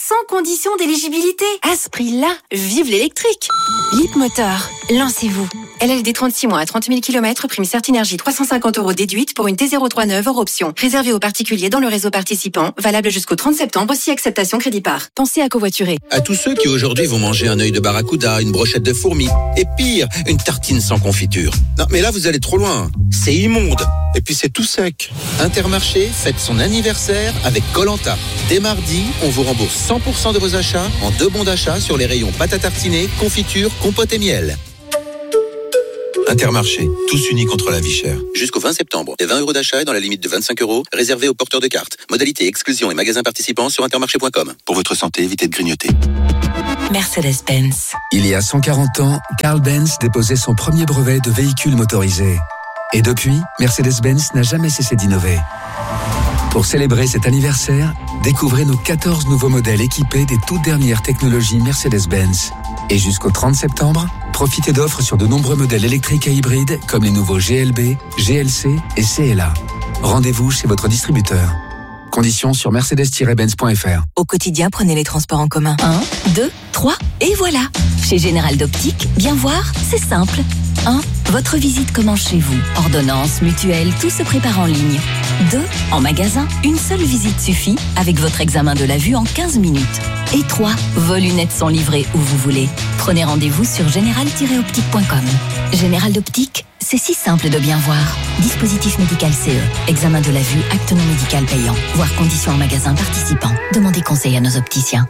sans condition d'éligibilité. À ce prix-là, vive l'électrique. Leapmotor, lancez-vous. L L D trente-six mois à trente mille kilomètres, prime Certinergie trois cent cinquante euros déduite pour une T zéro trois neuf hors option. Réservé aux particuliers dans le réseau participant, valable jusqu'au trente septembre si acceptation crédit par. Pensez à covoiturer. À tous ceux qui aujourd'hui vont manger un œil de barracuda, une brochette de fourmis, et pire, une tartine sans confiture. Non, mais là vous allez trop loin. C'est immonde. Et puis c'est tout sec. Intermarché fête son anniversaire avec Koh-Lanta. Dès mardi, on vous rembourse cent pour cent de vos achats en deux bons d'achat sur les rayons pâte à tartiner, confiture, compote et miel. Intermarché, tous unis contre la vie chère. Jusqu'au vingt septembre, les vingt euros d'achat est dans la limite de vingt-cinq euros, réservés aux porteurs de cartes. Modalité, exclusion et magasins participants sur intermarché point com. Pour votre santé, évitez de grignoter. Mercedes-Benz. Il y a cent quarante ans, Carl Benz déposait son premier brevet de véhicule motorisé. Et depuis, Mercedes-Benz n'a jamais cessé d'innover. Pour célébrer cet anniversaire, découvrez nos quatorze nouveaux modèles équipés des toutes dernières technologies Mercedes-Benz. Et jusqu'au trente septembre, profitez d'offres sur de nombreux modèles électriques et hybrides comme les nouveaux G L B, G L C et C L A. Rendez-vous chez votre distributeur. Conditions sur mercedes tiret benz point f r. Au quotidien, prenez les transports en commun. un, deux, trois, et voilà. Chez Général d'Optique, bien voir, c'est simple. un. Votre visite commence chez vous. Ordonnance, mutuelle, tout se prépare en ligne. deux. En magasin, une seule visite suffit avec votre examen de la vue en quinze minutes. Et trois. Vos lunettes sont livrées où vous voulez. Prenez rendez-vous sur général tiret optique point com. Général d'Optique, c'est si simple de bien voir. Dispositif médical C E. Examen de la vue, acte non médical payant. Voir conditions en magasin participant. Demandez conseil à nos opticiens.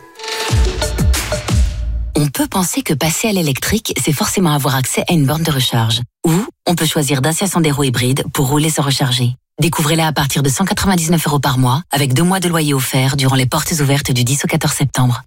On peut penser que passer à l'électrique, c'est forcément avoir accès à une borne de recharge. Ou on peut choisir Dacia Sandero hybride pour rouler sans recharger. Découvrez-la à partir de cent quatre-vingt-dix-neuf euros par mois, avec deux mois de loyer offert durant les portes ouvertes du dix au quatorze septembre.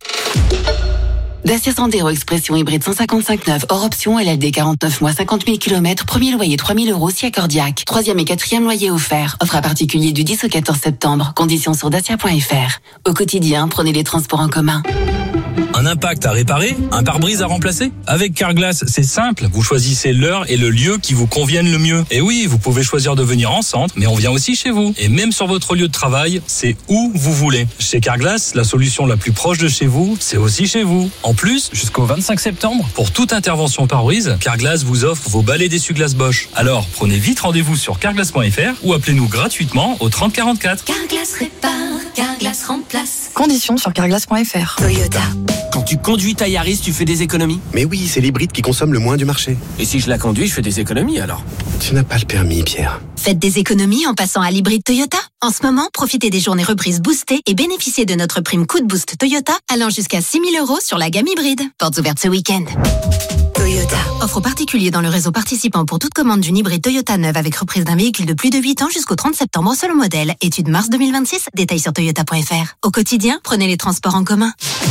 Dacia Sandero Expression hybride cent cinquante-cinq neuf hors option, L L D quarante-neuf mois, cinquante mille kilomètres, premier loyer trois mille euros si accordiaque. Troisième et quatrième loyer offert. Offre à particulier du dix au quatorze septembre. Conditions sur dacia point f r. Au quotidien, prenez les transports en commun. Un impact à réparer, un pare-brise à remplacer. Avec Carglass, c'est simple. Vous choisissez l'heure et le lieu qui vous conviennent le mieux. Et oui, vous pouvez choisir de venir en centre, mais on vient aussi chez vous. Et même sur votre lieu de travail, c'est où vous voulez. Chez Carglass, la solution la plus proche de chez vous, c'est aussi chez vous. En plus, jusqu'au vingt-cinq septembre, pour toute intervention pare-brise, Carglass vous offre vos balais d'essuie-glace Bosch. Alors, prenez vite rendez-vous sur carglass point f r ou appelez-nous gratuitement au trente quarante-quatre. Carglass répare, Carglass remplace. Conditions sur carglass point f r. Toyota. Quand tu conduis ta Yaris, tu fais des économies? Mais oui, c'est l'hybride qui consomme le moins du marché. Et si je la conduis, je fais des économies alors? Tu n'as pas le permis, Pierre. Faites des économies en passant à l'hybride Toyota. En ce moment, profitez des journées reprises boostées et bénéficiez de notre prime coup de boost Toyota allant jusqu'à six mille euros sur la gamme hybride. Portes ouvertes ce week-end. Toyota. Offre particulier dans le réseau participant pour toute commande d'une hybride Toyota neuve avec reprise d'un véhicule de plus de huit ans jusqu'au trente septembre selon modèle. Étude mars deux mille vingt-six. Détails sur toyota point f r. Au quotidien, prenez les transports en commun.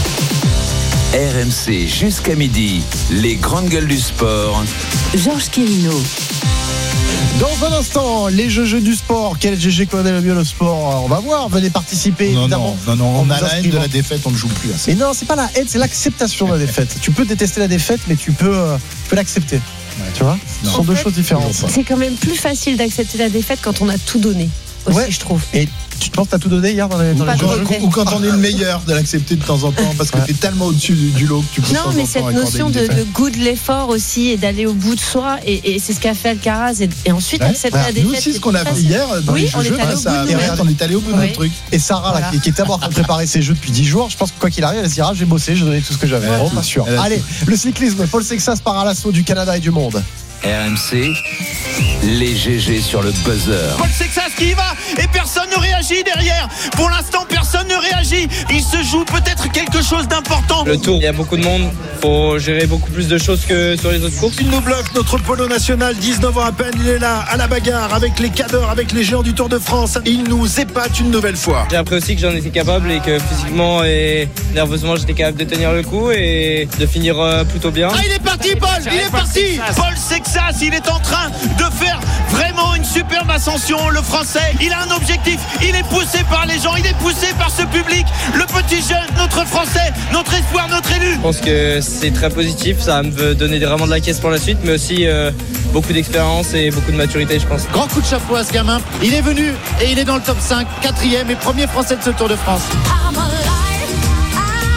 R M C jusqu'à midi, les grandes gueules du sport. Georges Quirino. Dans un instant, les jeux, jeux du sport. Quel G G connaît le mieux le sport? On va voir. Venez participer, non, évidemment. Non, non, non. On a la haine de la inscrivant. défaite, on ne joue plus à ça. Et non, c'est pas la haine, c'est l'acceptation de la défaite. Tu peux détester la défaite, mais tu peux, euh, tu peux l'accepter. Ouais. Tu vois? Ce sont deux choses différentes. C'est quand même plus facile d'accepter la défaite quand on a tout donné. Aussi, ouais. je trouve. Et tu penses que t'as tout donné hier dans les, dans les ou, jeux quand, ou quand on est le meilleur, de l'accepter de temps en temps parce que ouais. t'es tellement au-dessus du, du lot que tu peux non, mais cette notion de, de goût de l'effort aussi et d'aller au bout de soi, et, et c'est ce qu'a fait Alcaraz, et, et ensuite ouais. accepter ouais. la défaite. Nous aussi, ce qu'on a fait hier dans oui, les jeux, face à Real, on est allé au bout de notre truc. Et Sarah, voilà. là, qui, qui était à bord pour préparer ses jeux depuis dix jours, je pense que quoi qu'il arrive, elle se dira j'ai bossé, j'ai donné tout ce que j'avais. Oh, pas sûr. Allez, le cyclisme, Paul Sexas part à l'assaut du Canada et du monde. R M C, les G G sur le buzzer. Paul Sexas qui y va et personne ne réagit derrière. Pour l'instant, personne ne réagit. Il se joue peut-être quelque chose d'important. Le Tour, il y a beaucoup de monde. Faut gérer beaucoup plus de choses que sur les autres courses. Il nous bluffe, notre polo national, dix-neuf ans à peine, il est là, à la bagarre, avec les cadors, avec les géants du Tour de France. Il nous épate une nouvelle fois. J'ai appris aussi que j'en étais capable et que physiquement et nerveusement, j'étais capable de tenir le coup et de finir plutôt bien. Ah, il est parti, Paul. Il est parti. Paul Sexas. Il est en train de faire vraiment une superbe ascension, le Français. Il a un objectif, il est poussé par les gens, il est poussé par ce public. Le petit jeune, notre Français, notre espoir, notre élu. Je pense que c'est très positif, ça va me donner vraiment de la caisse pour la suite, mais aussi euh, beaucoup d'expérience et beaucoup de maturité, je pense. Grand coup de chapeau à ce gamin. Il est venu et il est dans le top cinq, quatrième et premier Français de ce Tour de France.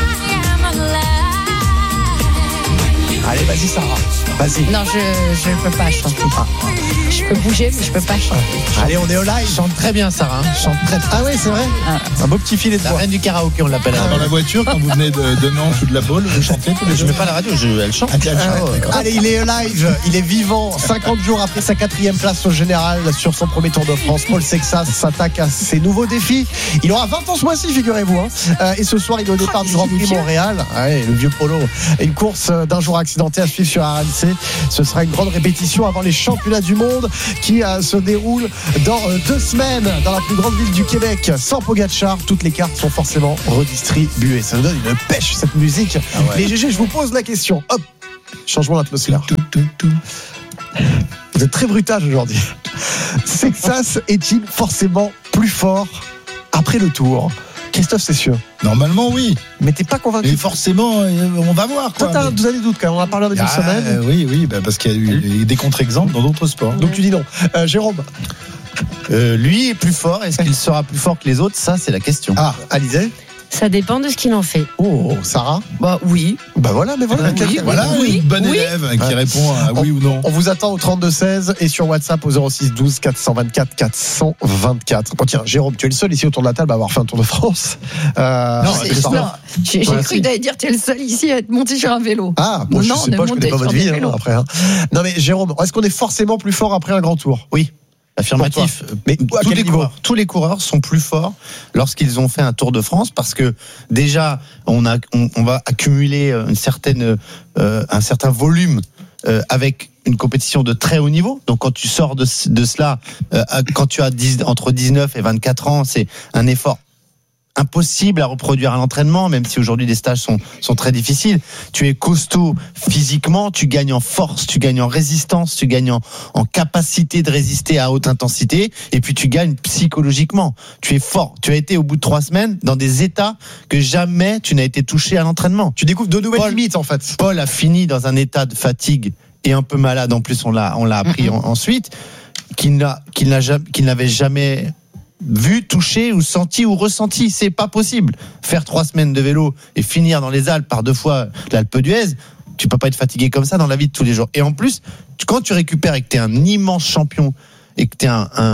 Allez, vas-y, Sarah. Vas-y. Non, je je peux pas chanter. Je peux bouger, mais je peux pas chanter. Allez, on est au live. Chante très bien, Sarah. hein. Chante très. Ah ouais, c'est vrai. Ah. Un beau petit filet de La voix. reine du karaoké, on l'appelle. Dans la voiture, quand vous venez de, de Nantes ou de la Baule, vous chantez tous les Je jours. mets pas la radio, je, elle chante. Ah, tiens, elle chante, d'accord. Allez, il est live, il est vivant. cinquante jours après sa quatrième place au général sur son premier Tour de France, Paul Sexas s'attaque à ses nouveaux défis. Il aura vingt ans ce mois-ci, figurez-vous. Hein. Euh, et ce soir, il est au départ du Grand Prix Montréal. Ouais, le vieux polo. Une course d'un jour accidenté à suivre sur R M C. Ce sera une grande répétition avant les championnats du monde qui euh, se déroulent dans euh, deux semaines dans la plus grande ville du Québec. Sans Pogacar, toutes les cartes sont forcément redistribuées. Ça nous donne une pêche, cette musique. Ah ouais. Les G G, je vous pose la question. Hop, changement d'atmosphère. Vous êtes très brutal aujourd'hui. Sexas est-il forcément plus fort après le Tour? Christophe Cessieux. Normalement, oui. Mais t'es pas convaincu? Et forcément, euh, on va voir. Toi, Quoi. t'as Mais- vous avez des doutes quand même. On en a parlé en début Ah, de semaine. euh, oui, oui, bah, parce qu'il y a eu des contre-exemples dans d'autres sports. Donc tu dis non. Euh, Jérôme. Euh, lui est plus fort. Est-ce qu'il sera plus fort que les autres? Ça, c'est la question. Ah, Alizé. Ça dépend de ce qu'il en fait. Oh, Sarah. Bah oui. Bah voilà, mais voilà. Oui, quelqu'un- Voilà Oui, une bonne oui. élève qui Ouais. répond à oui ou non. On vous attend au trente-deux seize et sur WhatsApp au zéro six douze quatre cent vingt-quatre quatre cent vingt-quatre. Bon, tiens, Jérôme, tu es le seul ici autour de la table à avoir fait un Tour de France. Euh, Non, c'est- Christophe. Non, j'ai j'ai Ouais, cru si. que t'allais dire t'es le seul ici à être monté sur un vélo. Ah, bon, je Non, sais ne pas, je connais montez pas votre sur vie des hein, vélos. après. Hein. Non mais Jérôme, est-ce qu'on est forcément plus fort après un grand tour? Oui. Affirmatif. Mais à tous, quel les niveau coureurs, tous les coureurs sont plus forts lorsqu'ils ont fait un Tour de France parce que déjà on a on, on va accumuler une certaine euh, un certain volume euh, avec une compétition de très haut niveau. Donc quand tu sors de, de cela, euh, quand tu as dix, entre dix-neuf et vingt-quatre ans, c'est un effort impossible à reproduire à l'entraînement, même si aujourd'hui les stages sont, sont très difficiles. Tu es costaud physiquement, tu gagnes en force, tu gagnes en résistance, tu gagnes en, en capacité de résister à haute intensité, et puis tu gagnes psychologiquement. Tu es fort. Tu as été au bout de trois semaines dans des états que jamais tu n'as été touché à l'entraînement. Tu découvres de nouvelles Paul- limites en fait. Paul a fini dans un état de fatigue et un peu malade. En plus, on l'a, on l'a appris en- ensuite, qu'il n'a, qu'il n'a jamais, qu'il n'avait jamais vu, touché ou senti ou ressenti. C'est pas possible. Faire trois semaines de vélo et finir dans les Alpes par deux fois l'Alpe d'Huez, tu peux pas être fatigué comme ça dans la vie de tous les jours. Et en plus, tu- quand tu récupères et que t'es un immense champion et que t'es un, un,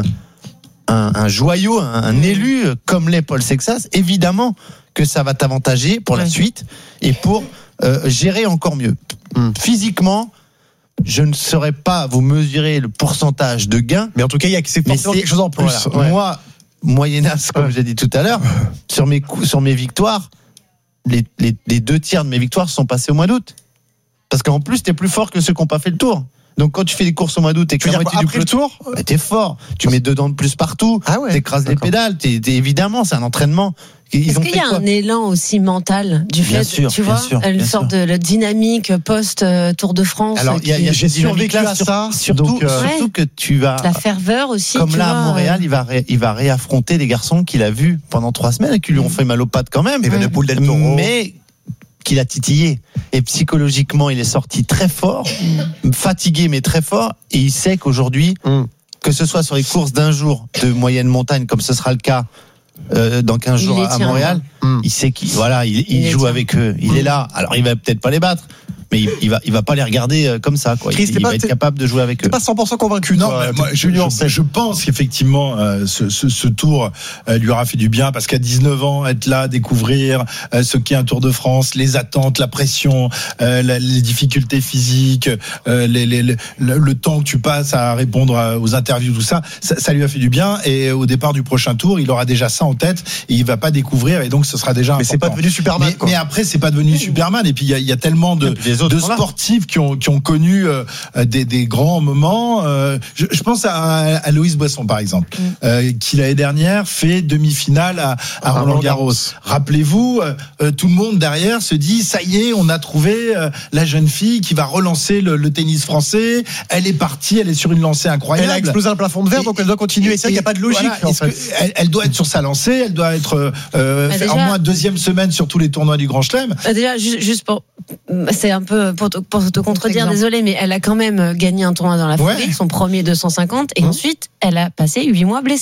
un, un joyau, un, un élu comme l'est Paul Sexas, évidemment que ça va t'avantager pour la suite et pour euh, gérer encore mieux. Physiquement, je ne saurais pas vous mesurer le pourcentage de gains. Mais en tout cas, il y a c'est Mais forcément c'est- quelque chose en plus. voilà. Ouais. Moi, moyennas, comme Ouais. j'ai dit tout à l'heure, sur mes coups, sur mes victoires, les, les, les deux tiers de mes victoires sont passés au mois d'août. Parce qu'en plus, t'es plus fort que ceux qui n'ont pas fait le tour. Donc quand tu fais des courses au mois d'août et que Tu veux la dire moitié quoi, du après le peloton, tour bah, t'es fort. Tu mets deux dents de plus partout. Ah ouais, T'écrases les d'accord. pédales. T'es, t'es- évidemment, c'est un entraînement. Ils Est-ce ont qu'il fait y a quoi un élan aussi mental du Bien fait, sûr, tu bien vois, sûr, une bien sorte de la dynamique post-Tour de France Alors, il y a, il y a qui- cette j'ai survécu dynamique-là, à sur- ça, Surtout, donc, euh, surtout Ouais. que tu vas. la ferveur aussi. Comme tu là, vois, à Montréal, il va, ré- il va réaffronter des garçons qu'il a vus pendant trois semaines et qui lui ont fait mal aux pattes quand même. Evenepoel, Del Toro. Mais qu'il a titillé. Et psychologiquement, il est sorti très fort, fatigué mais très fort. Et il sait qu'aujourd'hui, Mm. que ce soit sur les courses d'un jour de moyenne montagne, comme ce sera le cas euh, dans quinze Il jours les à tient, Montréal, Mm. il sait qu'il voilà, il, il Il les joue tient. avec eux. Il est là. Alors, il va peut-être pas les battre. Mais il, il va, il va pas les regarder euh, comme ça, quoi. Chris, il t'es il pas- va être t'es- capable de jouer avec T'es eux. pas cent pour cent convaincu. Non, toi, mais moi, t'es je, plus nuancé. je- je pense qu'effectivement, euh, ce, ce, ce tour euh, lui aura fait du bien parce qu'à dix-neuf ans, être là, découvrir euh, ce qu'est un Tour de France, les attentes, la pression, euh, la- les difficultés physiques, euh, les, les, les- le, le temps que tu passes à répondre à- aux interviews, tout ça, ça, ça lui a fait du bien. Et au départ du prochain tour, il aura déjà ça en tête et il va pas découvrir. Et donc, ce sera déjà. Mais c'est pas important. devenu Superman. Mais, quoi. mais après, c'est pas devenu Superman. Et puis, il y a, il y a tellement de, Et puis les autres de sont là. sportifs qui ont, qui ont connu euh, des, des grands moments. Euh, je, je pense à, à Loïs Boisson, par exemple, euh, qui l'année dernière fait demi-finale à, à À Roland Garros. Roland-Garros. Rappelez-vous, euh, euh, tout le monde derrière se dit, ça y est, on a trouvé euh, la jeune fille qui va relancer le, le tennis français. Elle est partie, elle est sur une lancée incroyable. Elle a explosé un plafond de verre, Et- donc elle doit continuer. C'est vrai qu'il n'y a pas de logique. Voilà, en est-ce fait. que elle, elle doit être sur sa lancée, elle doit être euh, Bah, faire déjà- au moins deuxième semaine sur tous les tournois du Grand Chelem. Euh, Déjà, ju- juste pour, c'est un peu pour te, pour te contredire, Contre-exemple. désolé, mais elle a quand même gagné un tournoi dans la foulée, Ouais. son premier deux cent cinquante, et Mmh. ensuite, elle a passé huit mois blessée.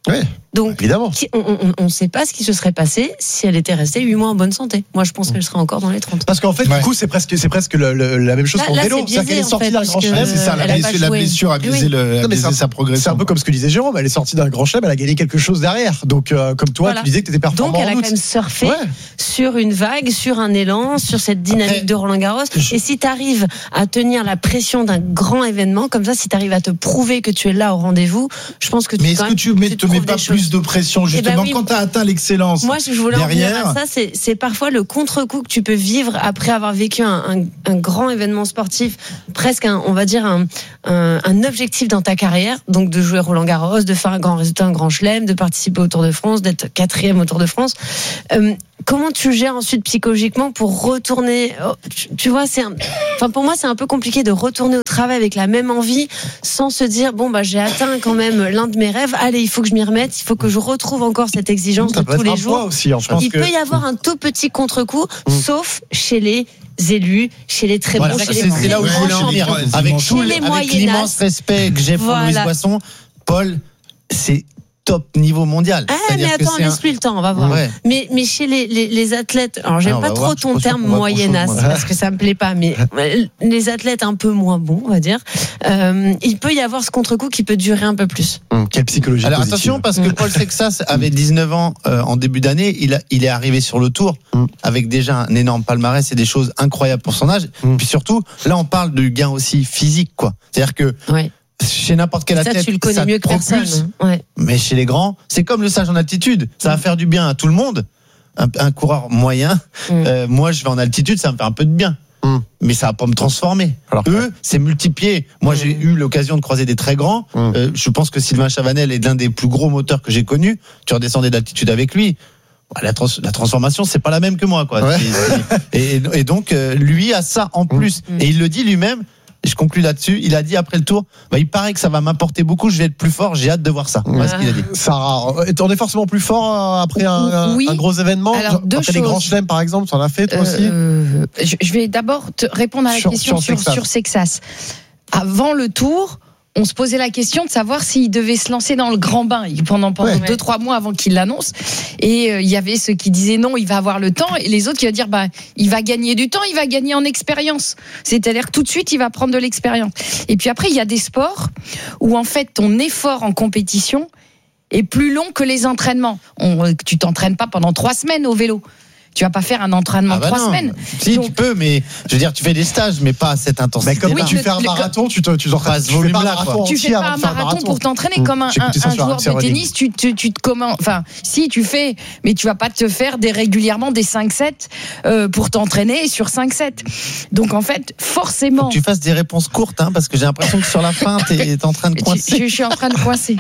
Ouais. Donc, évidemment. on ne sait pas ce qui se serait passé si elle était restée huit mois en bonne santé. Moi, je pense qu'elle serait encore dans les trente. Parce qu'en fait, ouais. du coup, c'est presque, c'est presque le, le, la même chose là, pour là, le vélo. C'est-à-dire qu'elle est sortie d'un grand chelem. C'est ça, la blessure, la blessure a biaisé, oui. le, a biaisé sa progression. C'est un peu comme ce que disait Jérôme. Elle est sortie d'un grand chelem, elle a gagné quelque chose derrière. Donc, euh, comme toi, voilà. tu disais que tu étais performant. Donc, elle a en quand même surfé ouais. sur une vague, sur un élan, sur cette dynamique Après, de Roland Garros. Je... Et si tu arrives à tenir la pression d'un grand événement, comme ça, si tu arrives à te prouver que tu es là au rendez-vous, je pense que tu Mais est-ce que tu ne te mets pas plus de pression, justement, quand tu as atteint l'excellence. Moi, je voulais en venir à ça. C'est, c'est parfois le contre-coup que tu peux vivre après avoir vécu un, un, un grand événement sportif, presque, un, on va dire, un, un, un objectif dans ta carrière. Donc, de jouer Roland Garros, de faire un grand résultat, un grand chelem, de participer au Tour de France, d'être quatrième au Tour de France. Euh, Comment tu gères ensuite psychologiquement pour retourner tu, tu vois, c'est un, enfin pour moi c'est un peu compliqué de retourner au travail avec la même envie sans se dire bon bah j'ai atteint quand même l'un de mes rêves. Allez, il faut que je m'y remette, il faut que je retrouve encore cette exigence ça de tous les jours. Aussi, en fait. Il que... peut y avoir un tout petit contre-coup, mmh. sauf chez les élus, chez les très voilà, bons, chez c'est, les c'est là où je voulais en venir. Avec tout les avec l'immense respect que j'ai pour voilà. Louise Boisson, Paul, c'est top niveau mondial. Ah, mais attends, laisse-lui un... le temps, on va voir. Ouais. Mais, mais chez les, les, les athlètes, alors j'aime ah, pas trop voir, ton terme moyennasse, parce que ça me plaît pas, mais les athlètes un peu moins bons, on va dire, euh, il peut y avoir ce contre-coup qui peut durer un peu plus. Hum, quelle psychologie. Alors positive. Attention, parce que Paul Sexas avait dix-neuf ans euh, en début d'année, il, a, il est arrivé sur le tour hum. avec déjà un énorme palmarès et des choses incroyables pour son âge. Hum. Puis surtout, là on parle du gain aussi physique, quoi. C'est-à-dire que ouais. chez n'importe quel athlète, ça, tu le connais ça mieux que personne. Ouais. Mais chez les grands, c'est comme le stage en altitude. Ça va faire du bien à tout le monde. Un, un coureur moyen, mm. euh, moi je vais en altitude, ça me fait un peu de bien. Mm. Mais ça va pas me transformer. Alors, Eux, c'est multiplié. Moi, mm. j'ai eu l'occasion de croiser des très grands. Mm. Euh, je pense que Sylvain Chavanel est l'un des plus gros moteurs que j'ai connus. Tu redescendais d'altitude avec lui. La, trans- la transformation, c'est pas la même que moi, quoi. Ouais. C'est, c'est, et, et donc, euh, lui a ça en plus. Mm. Et il le dit lui-même. Et je conclue là-dessus. Il a dit après le tour, bah, il paraît que ça va m'apporter beaucoup. Je vais être plus fort. J'ai hâte de voir ça. Voilà ce qu'il a dit. Sarah, on est forcément plus fort après un, oui. un gros événement. Alors, deux après choses. les grands chelems, par exemple, tu en as fait toi euh, aussi. Je vais d'abord te répondre à la sur, question sur, sur, sur Sexas. Avant le tour, on se posait la question de savoir s'il devait se lancer dans le grand bain pendant, pendant ouais. deux, trois mois avant qu'il l'annonce. Et il euh, y avait ceux qui disaient non, il va avoir le temps. Et les autres qui vont dire, bah, il va gagner du temps, il va gagner en expérience. C'est-à-dire que tout de suite, il va prendre de l'expérience. Et puis après, il y a des sports où en fait, ton effort en compétition est plus long que les entraînements. On, tu t'entraînes pas pendant trois semaines au vélo. Tu vas pas faire un entraînement ah bah trois non. semaines. Si donc, tu peux, mais je veux dire, tu fais des stages, mais pas à cette intensité. Mais comme oui, tu le, fais un marathon, tu te, tu t'entraînes. Tu fais pas un marathon. Tu fais pas un marathon pour t'entraîner mmh. comme un, un, un joueur de tennis. Tu, tu, tu te commandes. Enfin, si tu fais, mais tu vas pas te faire des régulièrement des cinq sept euh, pour t'entraîner sur cinq sept. Donc en fait, forcément. Faut que tu fasses des réponses courtes, hein, parce que j'ai l'impression que sur la fin, t'es en train de coincer. Je, je suis en train de coincer.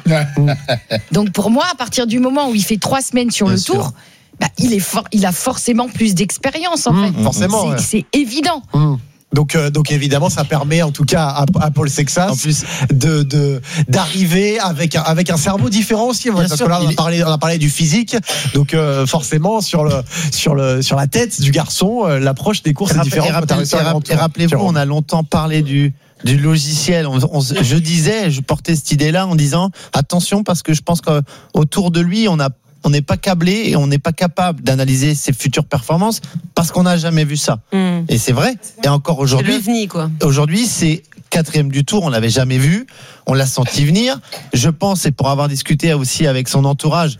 Donc pour moi, à partir du moment où il fait trois semaines sur le tour. Bah, il, est for- il a forcément plus d'expérience en mmh, fait. Forcément, c'est, ouais. c'est évident. Mmh. Donc, euh, donc évidemment, ça permet en tout cas à, à Paul Sexas en plus de, de d'arriver avec un, avec un cerveau différent aussi. Bien parce sûr, que là, on a parlé, on a parlé du physique. Donc euh, forcément, sur le sur le sur la tête du garçon, euh, l'approche des courses est différente. Et, rappel, et, rappel, et rappelez-vous, on a longtemps parlé du du logiciel. On, on, je disais, je portais cette idée-là en disant attention parce que je pense qu'autour de lui, on a on n'est pas câblé et on n'est pas capable d'analyser ses futures performances parce qu'on n'a jamais vu ça. Mmh. Et c'est vrai. Et encore aujourd'hui, c'est l'ovni, quoi. Aujourd'hui, c'est quatrième du tour, on l'avait jamais vu, on l'a senti venir. Je pense, et pour avoir discuté aussi avec son entourage,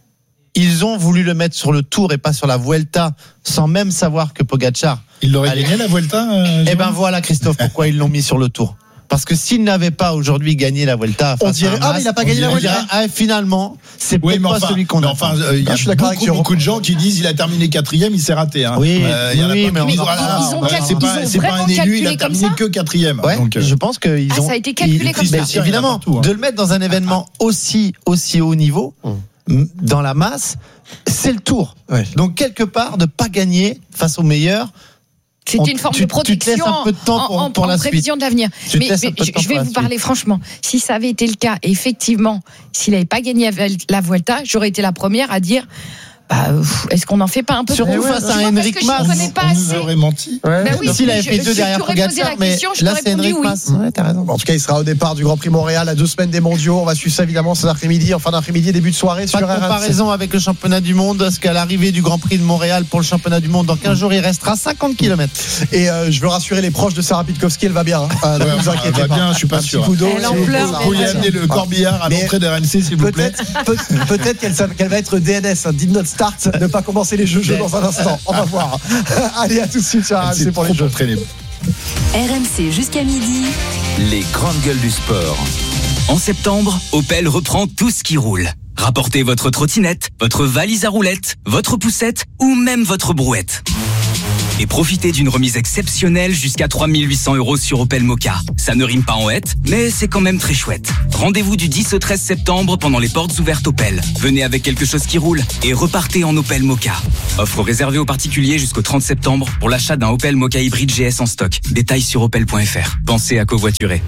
ils ont voulu le mettre sur le Tour et pas sur la Vuelta, sans même savoir que Pogačar. Il l'aurait gagné la Vuelta. Euh, eh ben voilà, Christophe, pourquoi ils l'ont mis sur le Tour. Parce que s'il n'avait pas aujourd'hui gagné la Vuelta, on dirait ah mais il n'a pas gagné la Vuelta. Ah, finalement, c'est oui, peut-être pas enfin, celui qu'on a. Enfin, il euh, y a ah, beaucoup, beaucoup de gens qui disent il a terminé quatrième, il s'est raté. Hein. Oui, euh, oui, oui mais, mais ils ont, ils ont cal- c'est pas, c'est pas un élu, il a terminé que quatrième. Ouais, donc, euh, je pense qu'ils ah, ont. Ça a été calculé comme ça. Évidemment, partout, hein. De le mettre dans un événement aussi aussi haut niveau, mmh. dans la masse, c'est le Tour. Ouais. Donc quelque part, de pas gagner face aux meilleurs. C'était on, une forme tu, de protection tu te laisses un peu de temps pour, en, pour en la prévision suite. de l'avenir. Tu mais, mais je vais vous parler franchement. Si ça avait été le cas, effectivement, s'il n'avait pas gagné la Vuelta, j'aurais été la première à dire Bah, pff, est-ce qu'on n'en fait pas un peu Surtout trop face à Henrik Mas, je connais pas on assez. nous aurait menti. Ouais. Bah oui, S'il avait je- fait deux si derrière tu aurais posé Pogacar, la mais question, je là t'aurais c'est Henrik répondu Mas. Ouais, t'as raison. En tout cas, il sera au départ du Grand Prix Montréal à deux semaines des mondiaux. On va suivre ça évidemment cet après-midi, en fin d'après-midi, début de soirée Pas sur de R M C. comparaison avec le championnat du monde, parce qu'à l'arrivée du Grand Prix de Montréal pour le championnat du monde, dans quinze jours, il restera cinquante kilomètres. Et euh, je veux rassurer les proches de Sarah Pitkowski, elle va bien. Hein. Euh, ne Ouais, vous inquiétez elle va pas. bien, je suis pas Un sûr. petit coup d'eau, Elle en s'il vous plaît. pleure, Vous mais pourriez elle amener le corbillard à Mais l'entrée d'R M C, s'il vous plaît. Peut-être, peut, peut-être qu'elle, savait qu'elle va être D N S, hein, did not start, ne pas commencer les jeux, jeux dans un instant. On va voir. Allez, à tout de suite sur R M C C'est pour trop les jeux. entraîné. R M C jusqu'à midi. Les grandes gueules du sport. En septembre, Opel reprend tout ce qui roule. Rapportez votre trottinette, votre valise à roulettes, votre poussette ou même votre brouette. Et profitez d'une remise exceptionnelle jusqu'à trois mille huit cents euros sur Opel Mokka. Ça ne rime pas en hête, mais c'est quand même très chouette. Rendez-vous du dix au treize septembre pendant les portes ouvertes Opel. Venez avec quelque chose qui roule et repartez en Opel Mokka. Offre réservée aux particuliers jusqu'au trente septembre pour l'achat d'un Opel Mokka hybride G S en stock. Détails sur opel point f r. Pensez à covoiturer.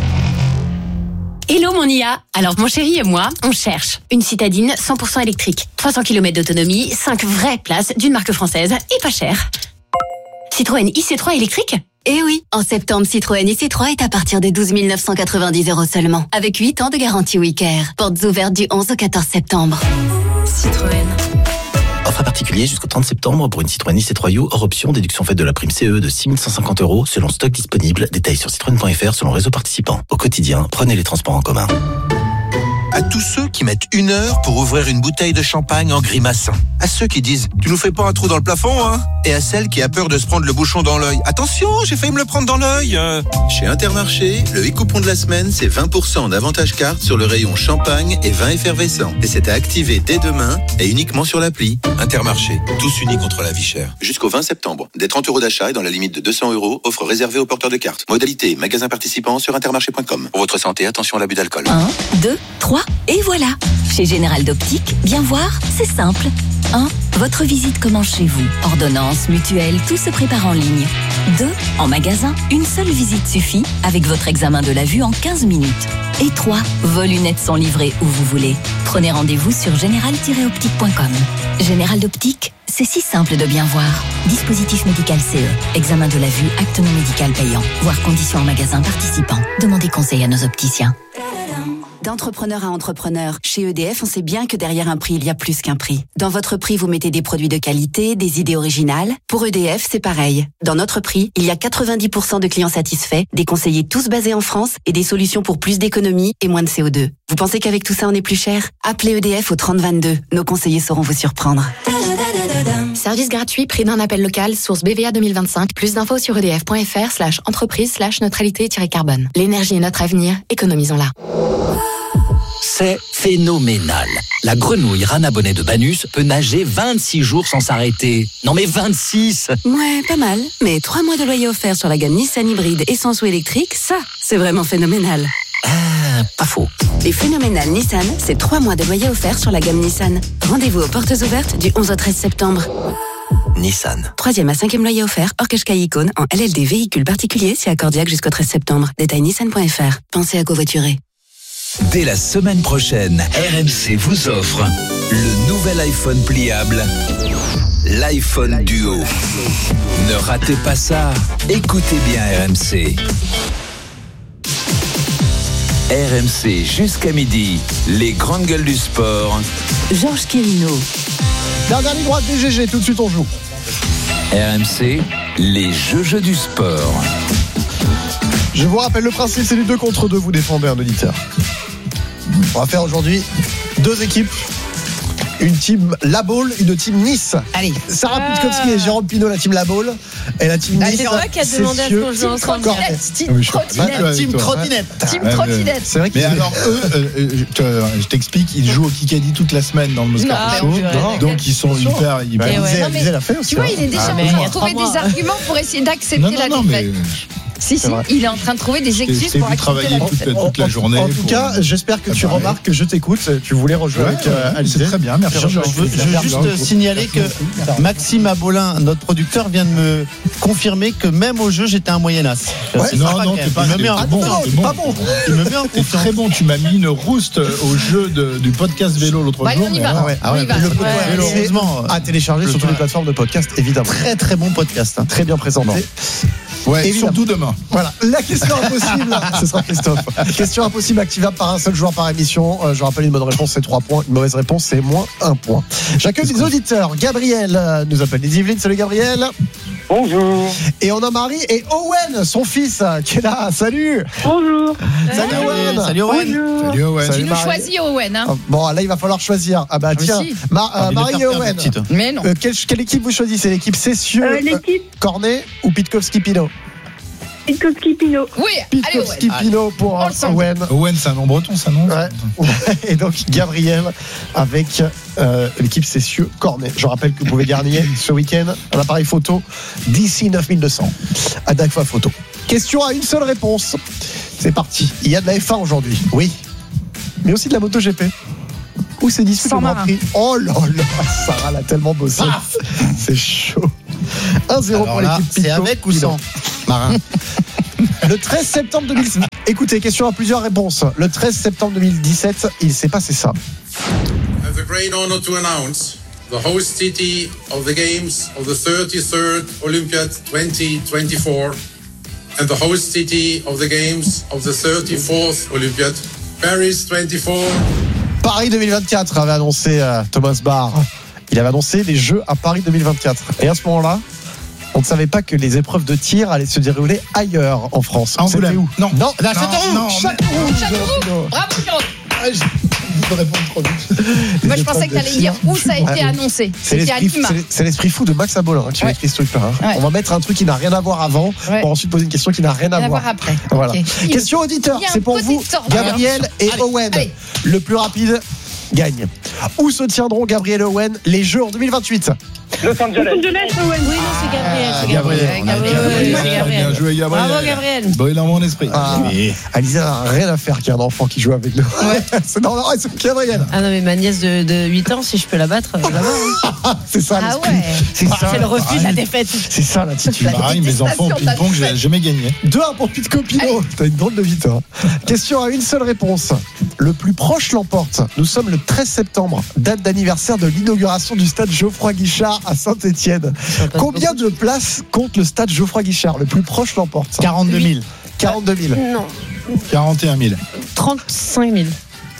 Hello mon I A. Alors mon chéri et moi, on cherche une citadine cent pour cent électrique, trois cents kilomètres d'autonomie, cinq vraies places d'une marque française et pas cher. Citroën I C trois électrique ? Eh oui, en septembre, Citroën I C trois est à partir de douze mille neuf cent quatre-vingt-dix euros seulement, avec huit ans de garantie WeCare. Portes ouvertes du onze au quatorze septembre. Citroën. Offre à particulier jusqu'au trente septembre pour une Citroën I C trois U hors option, déduction faite de la prime C E de six mille cent cinquante euros selon stock disponible. Détails sur citroën point f r selon réseau participant. Au quotidien, prenez les transports en commun. À tous ceux qui mettent une heure pour ouvrir une bouteille de champagne en grimaçant. À ceux qui disent « Tu nous fais pas un trou dans le plafond, hein ?» Et à celle qui a peur de se prendre le bouchon dans l'œil. « Attention, j'ai failli me le prendre dans l'œil euh. !» Chez Intermarché, le e-coupon de la semaine, c'est vingt pour cent en avantage carte sur le rayon champagne et vin effervescent. Et c'est à activer dès demain et uniquement sur l'appli. Intermarché, tous unis contre la vie chère. Jusqu'au vingt septembre. Des trente euros d'achat et dans la limite de deux cents euros, offre réservée aux porteurs de cartes. Modalité, magasin participant sur intermarché point com. Pour votre santé, attention à l'abus d'alcool. un, deux, trois, et voilà. Chez Général d'Optique, bien voir, c'est simple. un. Votre visite commence chez vous. Ordonnance, mutuelle, tout se prépare en ligne. deux. En magasin, une seule visite suffit avec votre examen de la vue en quinze minutes. Et trois. Vos lunettes sont livrées où vous voulez. Prenez rendez-vous sur général tiret optique point com. Général d'Optique, c'est si simple de bien voir. Dispositif médical C E. Examen de la vue, acte non médical payant. Voir conditions en magasin participant. Demandez conseil à nos opticiens. D'entrepreneur à entrepreneur, chez E D F, on sait bien que derrière un prix, il y a plus qu'un prix. Dans votre prix, vous mettez des produits de qualité, des idées originales. Pour E D F, c'est pareil. Dans notre prix, il y a quatre-vingt-dix pour cent de clients satisfaits, des conseillers tous basés en France et des solutions pour plus d'économie et moins de C O deux. Vous pensez qu'avec tout ça, on est plus cher ? Appelez E D F au trente vingt-deux. Nos conseillers sauront vous surprendre. Service gratuit, prix d'un appel local, source B V A deux mille vingt-cinq. Plus d'infos sur edf.fr slash entreprise slash neutralité-carbone. L'énergie est notre avenir, économisons-la. C'est phénoménal. La grenouille Rana Bonnet de Banus peut nager vingt-six jours sans s'arrêter. Non mais vingt-six! Ouais, pas mal. Mais trois mois de loyer offert sur la gamme Nissan hybride essence ou électrique, ça, c'est vraiment phénoménal. Ah, pas faux. Les phénoménales Nissan, c'est trois mois de loyer offert sur la gamme Nissan. Rendez-vous aux portes ouvertes du onze au treize septembre. Nissan. Troisième à cinquième loyer offert, hors Qashqai Icône, en L L D véhicule particulier, c'est accordiaque jusqu'au treize septembre. Détail nissan point f r. Pensez à covoiturer. Dès la semaine prochaine, R M C vous offre le nouvel iPhone pliable, l'iPhone Duo. Ne ratez pas ça, écoutez bien R M C. R M C jusqu'à midi, les grandes gueules du sport. Georges Quirino. Dernière ligne droite des G G, tout de suite on joue. R M C, les jeux jeux du sport. Je vous rappelle le principe, c'est du deux contre deux, vous défendez un auditeur. On va faire aujourd'hui deux équipes. Une team La Baule, une team Nice. Allez. Sarah Pitkowski et Jérôme Pinot, la team La Baule. Et la team Nice. C'est toi qui as demandé à ce qu'on joue ensemble. Team trottinette. Team trottinette. Team trottinette. C'est vrai Mais qu'ils alors, eux, euh, je te- je t'explique, ils jouent au Kikadi toute la semaine dans le Moscato Non, Show. mais on Donc, ils sont hyper. hyper- Et ouais. Alizé- Non, mais Alizé l'a fait aussi. Tu vois, hein. il est déjà Ah, en mais train il y de a trouver trois des mois. arguments pour essayer d'accepter Non, la non, non, mais défaite. Si, si, il est en train de trouver des excuses pour accepter la toute, toute la journée. En, en tout cas, j'espère que tu remarques que je t'écoute. Tu voulais rejouer ouais, avec euh, Alizé. C'est très bien, merci. Je, je, je veux, je veux juste signaler que Maxime Abolin, notre producteur, vient de me confirmer que même au jeu, j'étais un moyennas. Ouais, non, non, t'es pas, il me met en bon, bon. Pas bon. Il me met en confiance. Très bon, tu m'as mis une rouste au jeu de, du podcast vélo l'autre bah, jour. On y va. Ah ouais, on y va. Le podcast vélo, heureusement. À télécharger sur toutes les plateformes de podcast, évidemment. Très très bon podcast. Hein. Très bien présenté. Ouais, évidemment. Surtout demain. Voilà, la question impossible, ce sera Christophe. Question impossible activable par un seul joueur par émission. Euh, je rappelle, une bonne réponse c'est trois points, une mauvaise réponse c'est moins un point. J'accueille des auditeurs. Gabriel euh, nous appelle des Yvelines. Salut Gabriel. Bonjour. Et on a Marie et Owen, son fils, qui est là. Salut. Bonjour. Salut, Salut Owen. Salut Owen. Bonjour. Salut Owen. Tu nous choisis Owen. Hein. Bon, là il va falloir choisir. Ah bah tiens, si. Ma, euh, Marie et Owen. Mais non. Euh, quelle, quelle équipe vous choisissez? L'équipe Cessieux, euh, l'équipe Cornet ou Pitkowski-Pinot? Pitkowski-Pinot. Oui, Pitkowski-Pinot pour Owen. Owen, c'est un nom breton, ça non? Ouais. Et donc Gabriel avec euh, l'équipe Cessieux Cornet. Je rappelle que vous pouvez gagner ce week-end un appareil photo D C neuf mille deux cents à Dagfa Photo. Question à une seule réponse. C'est parti. Il y a de la F un aujourd'hui, oui, mais aussi de la MotoGP. Où c'est disputé le Grand Prix? Oh là là, Sarah l'a tellement bossé. C'est chaud. un zéro pour l'équipe Pico. C'est avec ou sans Marin. Le treize septembre deux mille dix-sept. Écoutez, question à plusieurs réponses. Le treize septembre deux mille dix-sept, il s'est passé ça. I have the great honor to announce the host city of the Games of the thirty-third Olympiad twenty twenty-four and the host city of the Games of the thirty-fourth Olympiad, Paris twenty-four. Paris deux mille vingt-quatre avait annoncé euh, Thomas Barr. Il avait annoncé les Jeux à Paris deux mille vingt-quatre. Et à ce moment-là, on ne savait pas que les épreuves de tir allaient se dérouler ailleurs en France. En C'était où? Non, non, la Châteauroux. Châteauroux. Châteauroux. Bravo, Pierrot. Je peux répondre trop vite. Moi, je pensais que tu allais dire où ça a été annoncé. C'est l'esprit, c'est, c'est l'esprit fou de Max Abolin hein, qui ouais. a écrit ce truc-là. Hein. Ouais. On va mettre un truc qui n'a rien à voir avant ouais. pour ensuite poser une question qui n'a rien à, rien voir. à voir après. Voilà. Okay. Question auditeur, c'est pour vous, Gabriel et allez, Owen. Allez. Le plus rapide gagne. Où se tiendront, Gabriel et Owen, les Jeux en deux mille vingt-huit? Los Angeles. Los Angeles, Owen. Oui, non, c'est Gabriel. Ah, Gabriel. Gabriel. Gabriel. Gabriel. Bien joué, Gabriel. Bravo, Gabriel. Bon, il a mon esprit. Ah, Alizé n'a rien à faire qu'il y ait un enfant qui joue avec nous. Ouais. c'est normal, c'est Gabriel. Ah non, mais ma nièce de, de huit ans, si je peux la battre, je la bats. Hein. C'est ça, ah l'esprit. Ouais. C'est ça. C'est le refus de la défaite. C'est ça, l'attitude. Pareil, mes enfants au ping-pong, j'ai jamais gagné. deux un pour Pitkowski-Pinot. T'as une drôle de vie, toi. Question à une seule réponse. Le plus proche l'emporte. Nous sommes le treize septembre, date d'anniversaire de l'inauguration du stade Geoffroy Guichard à Saint-Étienne. Combien de places compte le stade Geoffroy Guichard? Le plus proche l'emporte. quarante-deux mille. quarante-deux mille. Non. quarante et un mille. trente-cinq mille.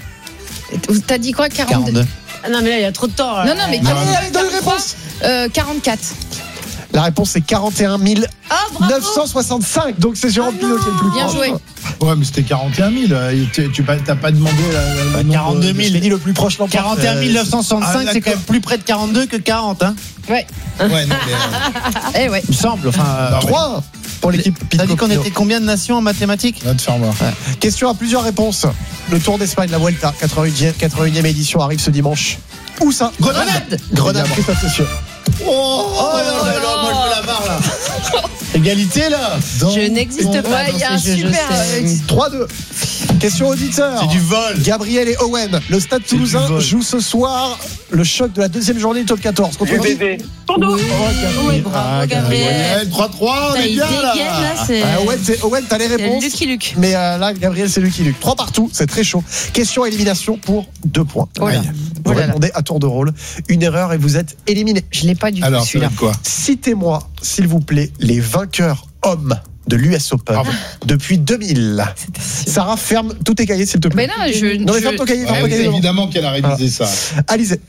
T'as dit quoi? quarante-deux. quarante-deux. Ah non, mais là, il y a trop de temps. Là. Non, non, mais allez, allez, donne une réponse. Euh, quarante-quatre. La réponse est quarante et un mille neuf cent Oh, soixante-cinq. Donc c'est Jérôme oh Pinot qui est le plus bien proche. joué. Ouais, mais c'était quarante et un mille. Tu, tu t'as pas demandé la, la quarante-deux mille. Je dit le plus proche l'emporte. quarante et un mille neuf cent soixante-cinq, Ah, c'est quand même plus près de quarante-deux que quarante. Hein. Ouais. Ouais, non, mais. Eh ouais. Il me semble. Enfin, euh, trois pour l'équipe T'as dit qu'on Pinot. était combien de nations en mathématiques? Va te faire voir. Ouais. Question à plusieurs réponses. Le Tour d'Espagne, la Vuelta, quatre-vingt-unième édition arrive ce dimanche. Où ça? Grenade. Grenade, Christophe Cessieux. Oh, oh là là là, moi je veux la barre là. Égalité là. Je n'existe pas. Ouais, il y a un ces jeux, super. je sais. trois deux. Question auditeur. C'est du vol. Gabriel et Owen. Le Stade C'est Toulousain du vol. joue ce soir le choc de la deuxième journée du top quatorze. Contre U qui? B B. Bordeaux. Oui, oui, bravo, Ah, Gabriel. trois trois, on Putain, est il bien dégaine, là. là, c'est. Ah, Owen, c'est- Owen, t'as les C'est réponses. Lucky Luke. Mais euh, là, Gabriel, c'est Lucky Luke. Trois partout, c'est très chaud. Question à élimination pour deux points. Oh là. Aïe. Vous Oh là là. répondez à tour de rôle. Une erreur et vous êtes éliminé. Je l'ai pas du tout Alors, ça va celui-là. être quoi? Citez-moi, s'il vous plaît, les vainqueurs hommes de l'U S Open Bravo. depuis deux mille. Sarah, ferme tous tes cahiers, s'il te plaît. Mais non, je. Non, mais je- ferme ton cahier, ferme Ouais, ton cahier. évidemment qu'elle a révisé ça. Alizé.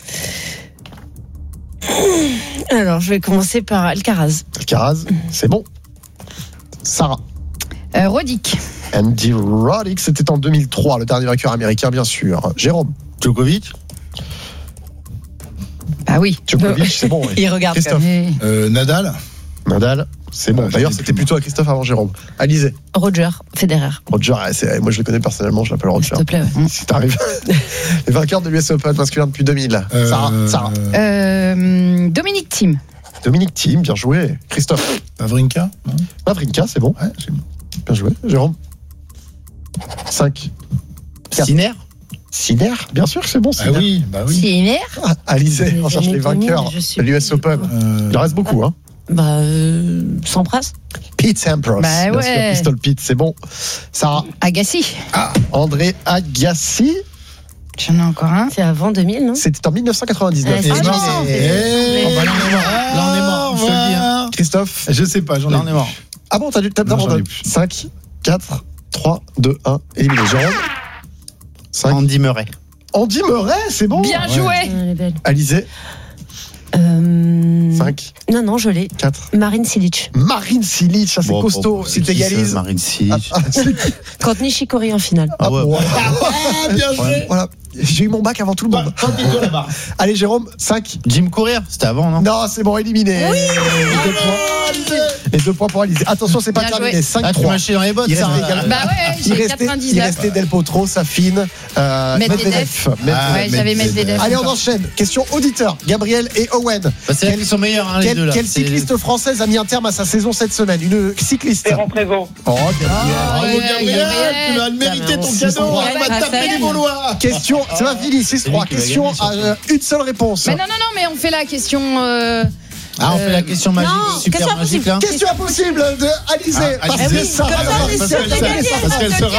Alors, je vais commencer par Alcaraz. Alcaraz, c'est bon. Sarah. Euh, Roddick. Andy Roddick, c'était en deux mille trois, le dernier vainqueur américain, bien sûr. Jérôme. Djokovic. Ah oui. Djokovic, c'est bon. Oui. Il regarde. Christophe. Euh, Nadal. Nadal, c'est bon. Ah, D'ailleurs, j'en ai c'était plus, plutôt à Christophe avant Jérôme. Alizé. Roger Federer. Roger, c'est- moi je le connais personnellement, je l'appelle Roger. S'il te plaît. Ouais. Si t'arrives. Les vainqueurs de l'U S Open masculin depuis deux mille. Euh, Sarah. Sarah. Euh, Dominique Thiem. Dominique Thiem, bien joué. Christophe. Pavrinka. Non Pavrinka, c'est bon. Ouais, c'est bon. Bien joué. Jérôme. cinq. Sinner. Sinner, bien sûr que c'est bon. Ah oui, bah oui. Sinner. Ah, Alizé, on cherche jamais les connu, vainqueurs je sais de l'U S Open. Euh, Il en reste beaucoup, hein. Bah, euh, Sampras. Pete Sampras. Bah bien ouais. sûr, Pistol Pete, c'est bon. Sarah. Agassi. Ah, André Agassi. J'en ai encore un. C'est avant deux mille, non? C'était en dix-neuf cent quatre-vingt-dix-neuf. Ah, Et non, non, c'est- et- Oh, bah, là, on est mort. Là, on est mort. Je te le dis. Hein. Christophe. Je sais pas, j'en ai. Là, on est mort. Ah bon, t'as dû Non, j'en ai t'abandonnes. plus. cinq, quatre, trois, deux, un. Éliminé. Jérôme. cinq. Andy Murray. Andy Murray, c'est bon. Bien joué. Elle est belle. Alizé. Euh... cinq, Non, non, je l'ai. quatre. Marine Silic. Marine Silic, ça c'est Bon, costaud. bon, Si qui t'égalises. ça, Marine Silic. Ah, ah, c'est- Contre Nishikori en finale. Ah ouais. bon. Ah, bien joué. Voilà. J'ai eu mon bac avant tout le monde. Tranquille là-bas. Allez, Jérôme, cinq. Jim Courier, c'était avant, non? Non, c'est bon, éliminé. Oui. Les deux points. Les deux points pour Alizé. Attention, c'est pas Bien terminé. joué. cinq Ah, tu trois. m'as chié dans les bottes, Il ça. restait également- Bah ouais, Il j'ai restait, il quatre-vingt-dix-neuf. restait Del Potro, Safine, euh, Medvedev. Medvedev. Ah, Ouais, j'avais Medvedev. Medvedev. Allez, on enchaîne. Question auditeur. Gabriel et Owen. Bah, c'est là qu'ils sont meilleurs, hein, les Quel, deux là. quelle C'est- cycliste française a mis un terme à sa saison cette semaine? Une cycliste. Ferrand Prévôt. Oh, Gabriel. Bravo, Ouais, Gabriel, Gabriel. tu vas mériter ton six cadeau. trois. On va Grâce à taper elle. les Gaulois. Question, c'est pas fini, six trois. lui qui va Question gagner, surtout. à euh, une seule réponse. Mais non, non, non, mais on fait la question. euh, Ah, on Euh, fait la question magique, non, super question magique là. Question impossible de Alizé. Ah, parce Alizé. que ça Ah, va parce dans les qu'elle- cercles. parce qu'elle- parce qu'elle se